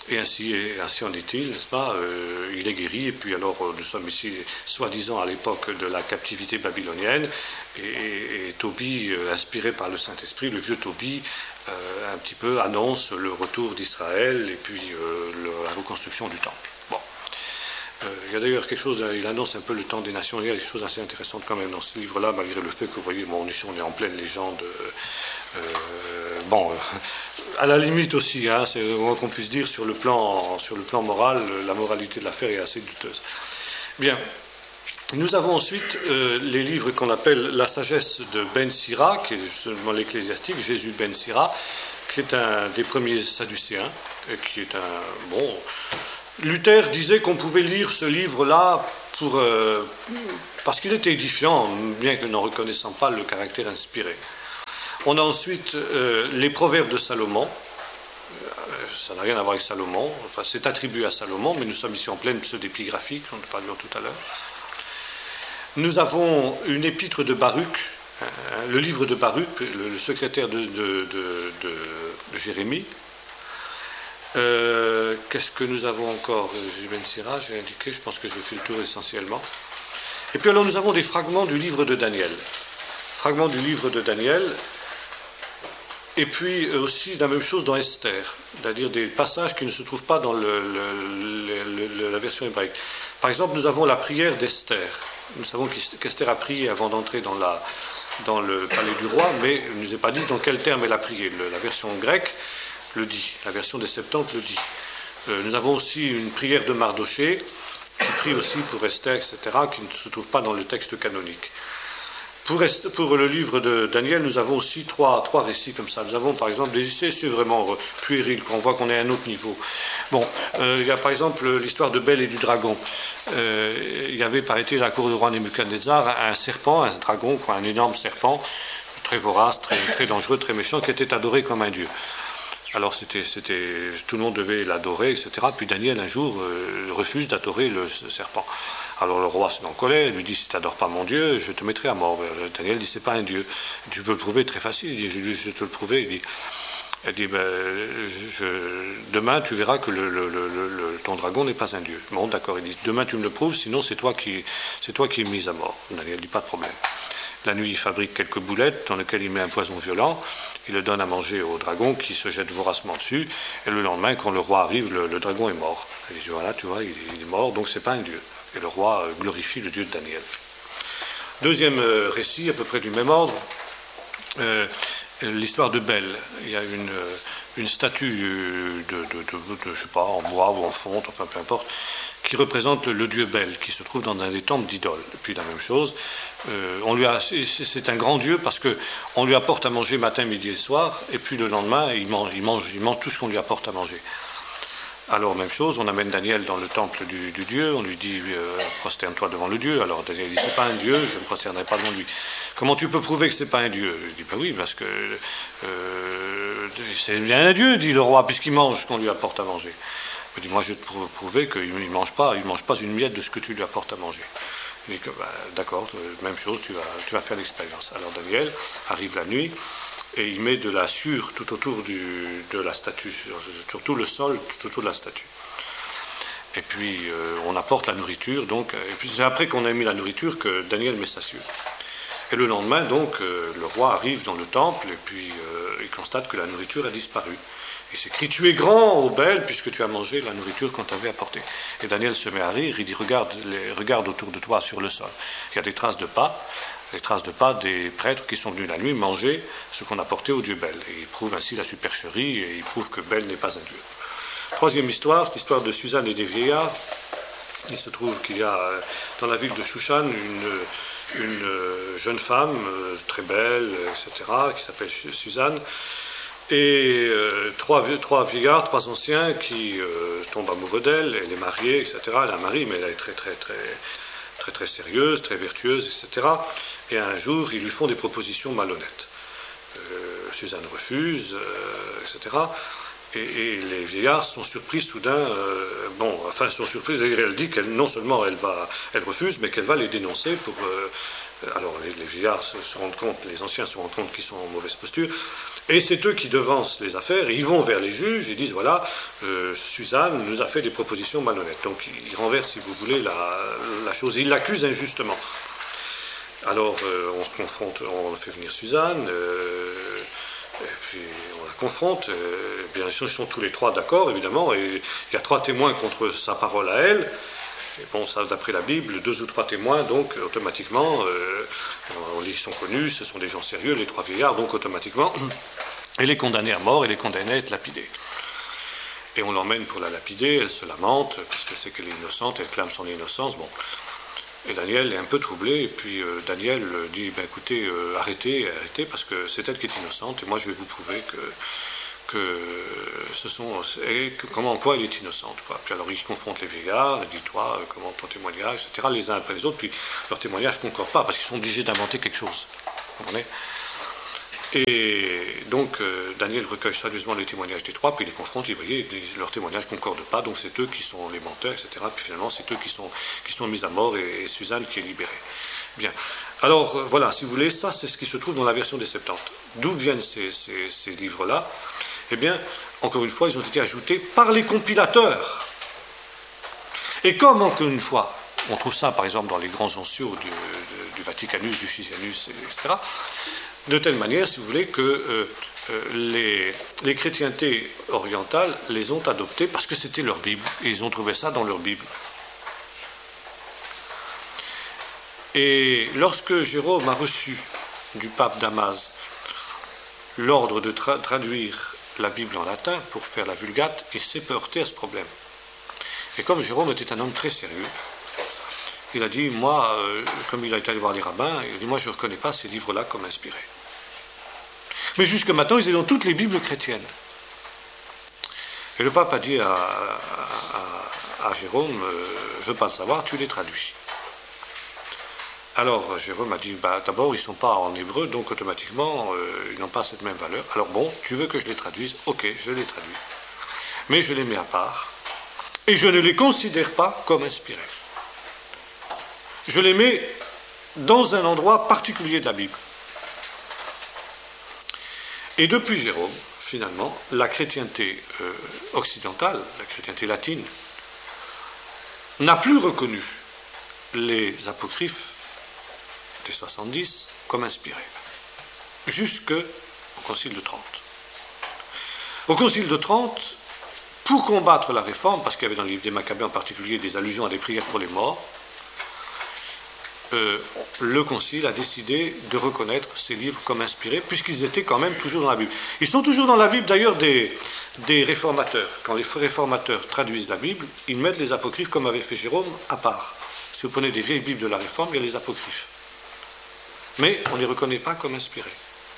Et ainsi, et ainsi en est-il, n'est-ce pas? euh, Il est guéri, et puis alors nous sommes ici, soi-disant, à l'époque de la captivité babylonienne, et, et, et Tobie, euh, inspiré par le Saint-Esprit, le vieux Tobie, euh, un petit peu annonce le retour d'Israël, et puis euh, le, la reconstruction du temple. Bon. Euh, il y a d'ailleurs quelque chose, il annonce un peu le temps des nations, il y a des choses assez intéressantes quand même dans ce livre-là, malgré le fait que, vous voyez, bon, on est en pleine légende. Euh, bon, à la limite aussi, hein, c'est le moins qu'on puisse dire sur le plan, sur le plan moral, la moralité de l'affaire est assez douteuse. Bien, nous avons ensuite euh, les livres qu'on appelle La sagesse de Ben Sira, qui est justement l'ecclésiastique, Jésus Ben Sira, qui est un des premiers sadducéens, qui est un bon. Luther disait qu'on pouvait lire ce livre-là pour, euh, parce qu'il était édifiant, bien que n'en reconnaissant pas le caractère inspiré. On a ensuite euh, les proverbes de Salomon. Euh, ça n'a rien à voir avec Salomon. Enfin, c'est attribué à Salomon, mais nous sommes ici en pleine pseudo-épigraphie, dont nous parlions tout à l'heure. Nous avons une épître de Baruch, hein, le livre de Baruch, le, le secrétaire de, de, de, de, de Jérémie. Euh, qu'est-ce que nous avons encore? Ben Sira, j'ai indiqué, je pense que j'ai fait le tour essentiellement. Et puis alors nous avons des fragments du livre de Daniel. Fragments du livre de Daniel, et puis aussi la même chose dans Esther, c'est-à-dire des passages qui ne se trouvent pas dans le, le, le, le, la version hébraïque. Par exemple, nous avons la prière d'Esther. Nous savons qu'Esther a prié avant d'entrer dans, la, dans le palais du roi, mais il ne nous est pas dit dans quel terme elle a prié. Le, la version grecque le dit, la version des Septante le dit. Euh, nous avons aussi une prière de Mardoché, qui prie aussi pour Esther, et cetera, qui ne se trouve pas dans le texte canonique. Pour, pour le livre de Daniel, nous avons aussi trois, trois récits comme ça. Nous avons par exemple des essais, c'est vraiment puéril, qu'on voit qu'on est à un autre niveau. Bon, euh, il y a par exemple l'histoire de Bel et du dragon. Euh, il y avait, paraît-il, à la cour du roi Nebuchadnezzar, un serpent, un dragon, quoi, un énorme serpent, très vorace, très, très dangereux, très méchant, qui était adoré comme un dieu. Alors c'était, c'était, tout le monde devait l'adorer, et cetera. Puis Daniel, un jour, euh, refuse d'adorer le serpent. Alors le roi se met en colère, il lui dit, si tu n'adores pas mon Dieu, je te mettrai à mort. Daniel dit, c'est pas un Dieu. Tu peux le prouver très facile. Il dit, je, je te le prouver. Il dit, elle dit ben, je, demain tu verras que le, le, le, le, ton dragon n'est pas un Dieu. Bon, d'accord, il dit, demain tu me le prouves, sinon c'est toi qui, c'est toi qui es mis à mort. Daniel dit, pas de problème. La nuit, il fabrique quelques boulettes dans lesquelles il met un poison violent. Il le donne à manger au dragon qui se jette voracement dessus. Et le lendemain, quand le roi arrive, le, le dragon est mort. Il dit, voilà, tu vois, il, il est mort, donc c'est pas un Dieu. Et le roi euh, glorifie le Dieu de Daniel. Deuxième euh, récit, à peu près du même ordre, euh, l'histoire de Bel. Il y a une, euh, une statue de, de, de, de, je sais pas, en bois ou en fonte, enfin peu importe, qui représente le dieu Bel, qui se trouve dans un des temples d'idoles. Et puis la même chose, euh, on lui a, c'est, c'est un grand dieu parce qu'on lui apporte à manger matin, midi et soir, et puis le lendemain, il mange, il mange, il mange tout ce qu'on lui apporte à manger. Alors, même chose, on amène Daniel dans le temple du, du Dieu, on lui dit euh, prosterne-toi devant le Dieu. Alors Daniel dit, c'est pas un Dieu, je ne me prosternerai pas devant lui. Comment tu peux prouver que c'est pas un Dieu? Il dit, ben oui, parce que euh, c'est bien un Dieu, dit le roi, puisqu'il mange ce qu'on lui apporte à manger. Il dit, moi je vais te prouver qu'il ne mange pas, il mange pas une miette de ce que tu lui apportes à manger. Il dit, ben, d'accord, même chose, tu vas, tu vas faire l'expérience. Alors Daniel arrive la nuit, et il met de la sueur tout autour du, de la statue, sur, sur tout le sol, tout autour de la statue. Et puis euh, on apporte la nourriture, donc, et puis c'est après qu'on a mis la nourriture que Daniel met sa sueur. Et le lendemain, donc, euh, le roi arrive dans le temple, et puis euh, il constate que la nourriture a disparu. Il s'écrie, tu es grand, ô Bel, puisque tu as mangé la nourriture qu'on t'avait apportée. Et Daniel se met à rire, il dit, regarde, les, regarde autour de toi sur le sol. Il y a des traces de pas, les traces de pas des prêtres qui sont venus la nuit manger ce qu'on apportait au dieu Bel. Et il prouve ainsi la supercherie, et il prouve que Bel n'est pas un dieu. Troisième histoire, c'est l'histoire de Suzanne et des vieillards. Il se trouve qu'il y a dans la ville de Shushan une, une jeune femme très belle, et cetera, qui s'appelle Suzanne, et euh, trois, trois vieillards, trois anciens qui euh, tombent amoureux d'elle. Elle est mariée, et cetera. Elle a un mari, mais elle est très, très, très, très, très sérieuse, très vertueuse, et cetera. Et un jour, ils lui font des propositions malhonnêtes. Euh, Suzanne refuse, euh, et cetera. et, et les vieillards sont surpris soudain, euh, bon, enfin, sont surpris, elle dit qu'elle, non seulement elle va, elle refuse, mais qu'elle va les dénoncer pour... Euh, alors, les, les vieillards se, se rendent compte, les anciens se rendent compte qu'ils sont en mauvaise posture, et c'est eux qui devancent les affaires, et ils vont vers les juges, et disent, voilà, euh, Suzanne nous a fait des propositions malhonnêtes. Donc, ils renversent, si vous voulez, la, la chose, ils l'accusent injustement. Alors, euh, on se confronte, on fait venir Suzanne, euh, et puis on la confronte, euh, bien sûr, ils sont tous les trois d'accord, évidemment, et il y a trois témoins contre sa parole à elle. Et bon, ça, d'après la Bible, deux ou trois témoins, donc automatiquement, euh, ils sont connus, ce sont des gens sérieux, les trois vieillards, donc automatiquement, elle est condamnée à mort, elle est condamnée à être lapidée. Et on l'emmène pour la lapider, elle se lamente, parce qu'elle sait qu'elle est innocente, elle clame son innocence, bon. Et Daniel est un peu troublé, et puis euh, Daniel dit, ben, écoutez, euh, arrêtez, arrêtez, parce que c'est elle qui est innocente, et moi je vais vous prouver que... que ce sont, et que, comment, en quoi elle est innocente. Quoi. Puis alors ils confrontent les vieillards, ils disent, toi, comment ton témoignage, et cetera, les uns après les autres, puis leur témoignage ne concorde pas, parce qu'ils sont obligés d'inventer quelque chose. Vous comprenez ? Et donc euh, Daniel recueille soigneusement les témoignages des trois, puis il les confronte, et vous voyez, leurs témoignages ne concordent pas, donc c'est eux qui sont les menteurs, et cetera. Puis finalement, c'est eux qui sont, qui sont mis à mort, et, et Suzanne qui est libérée. Bien. Alors, euh, voilà, si vous voulez, ça, c'est ce qui se trouve dans la version des Septante. D'où viennent ces, ces, ces livres-là ? Eh bien, encore une fois, ils ont été ajoutés par les compilateurs. Et comme, encore une fois, on trouve ça, par exemple, dans les grands onciaux du, du, du Vaticanus, du Chisianus, et cetera, de telle manière, si vous voulez, que euh, euh, les, les chrétientés orientales les ont adoptés parce que c'était leur Bible, et ils ont trouvé ça dans leur Bible. Et lorsque Jérôme a reçu du pape Damas l'ordre de tra- traduire la Bible en latin pour faire la Vulgate, il s'est heurté à ce problème. Et comme Jérôme était un homme très sérieux, il a dit, moi, euh, comme il a été allé voir les rabbins, il a dit, moi je ne reconnais pas ces livres-là comme inspirés. Mais jusque maintenant, ils étaient dans toutes les Bibles chrétiennes. Et le pape a dit à, à, à Jérôme, euh, je ne veux pas le savoir, tu les traduis. Alors Jérôme a dit, bah, d'abord ils ne sont pas en hébreu, donc automatiquement euh, ils n'ont pas cette même valeur. Alors bon, tu veux que je les traduise ? Ok, je les traduis. Mais je les mets à part, et je ne les considère pas comme inspirés. Je les mets dans un endroit particulier de la Bible. Et depuis Jérôme, finalement, la chrétienté euh, occidentale, la chrétienté latine, n'a plus reconnu les apocryphes des soixante-dix comme inspirés, jusqu'au Concile de Trente. Au Concile de Trente, pour combattre la réforme, parce qu'il y avait dans le livre des Maccabées en particulier des allusions à des prières pour les morts, euh, le Concile a décidé de reconnaître ces livres comme inspirés, puisqu'ils étaient quand même toujours dans la Bible. Ils sont toujours dans la Bible d'ailleurs des, des réformateurs. Quand les réformateurs traduisent la Bible, ils mettent les apocryphes, comme avait fait Jérôme, à part. Si vous prenez des vieilles Bibles de la Réforme, il y a les apocryphes. Mais on ne les reconnaît pas comme inspirés.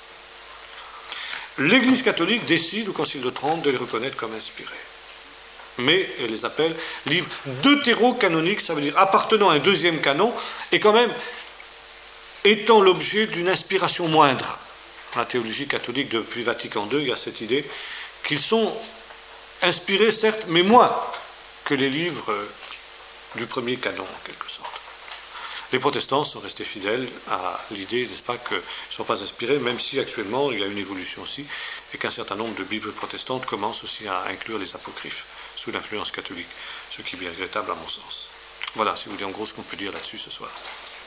L'Église catholique décide au Concile de Trente de les reconnaître comme inspirés. Mais elle les appelle livres deutérocanoniques, ça veut dire appartenant à un deuxième canon, et quand même étant l'objet d'une inspiration moindre. Dans la théologie catholique depuis Vatican deux, il y a cette idée qu'ils sont inspirés, certes, mais moins que les livres du premier canon, en quelque sorte. Les protestants sont restés fidèles à l'idée, n'est-ce pas, qu'ils ne sont pas inspirés, même si actuellement il y a une évolution aussi, et qu'un certain nombre de Bibles protestantes commencent aussi à inclure les apocryphes sous l'influence catholique, ce qui est bien regrettable à mon sens. Voilà, si vous voulez, en gros, ce qu'on peut dire là-dessus ce soir.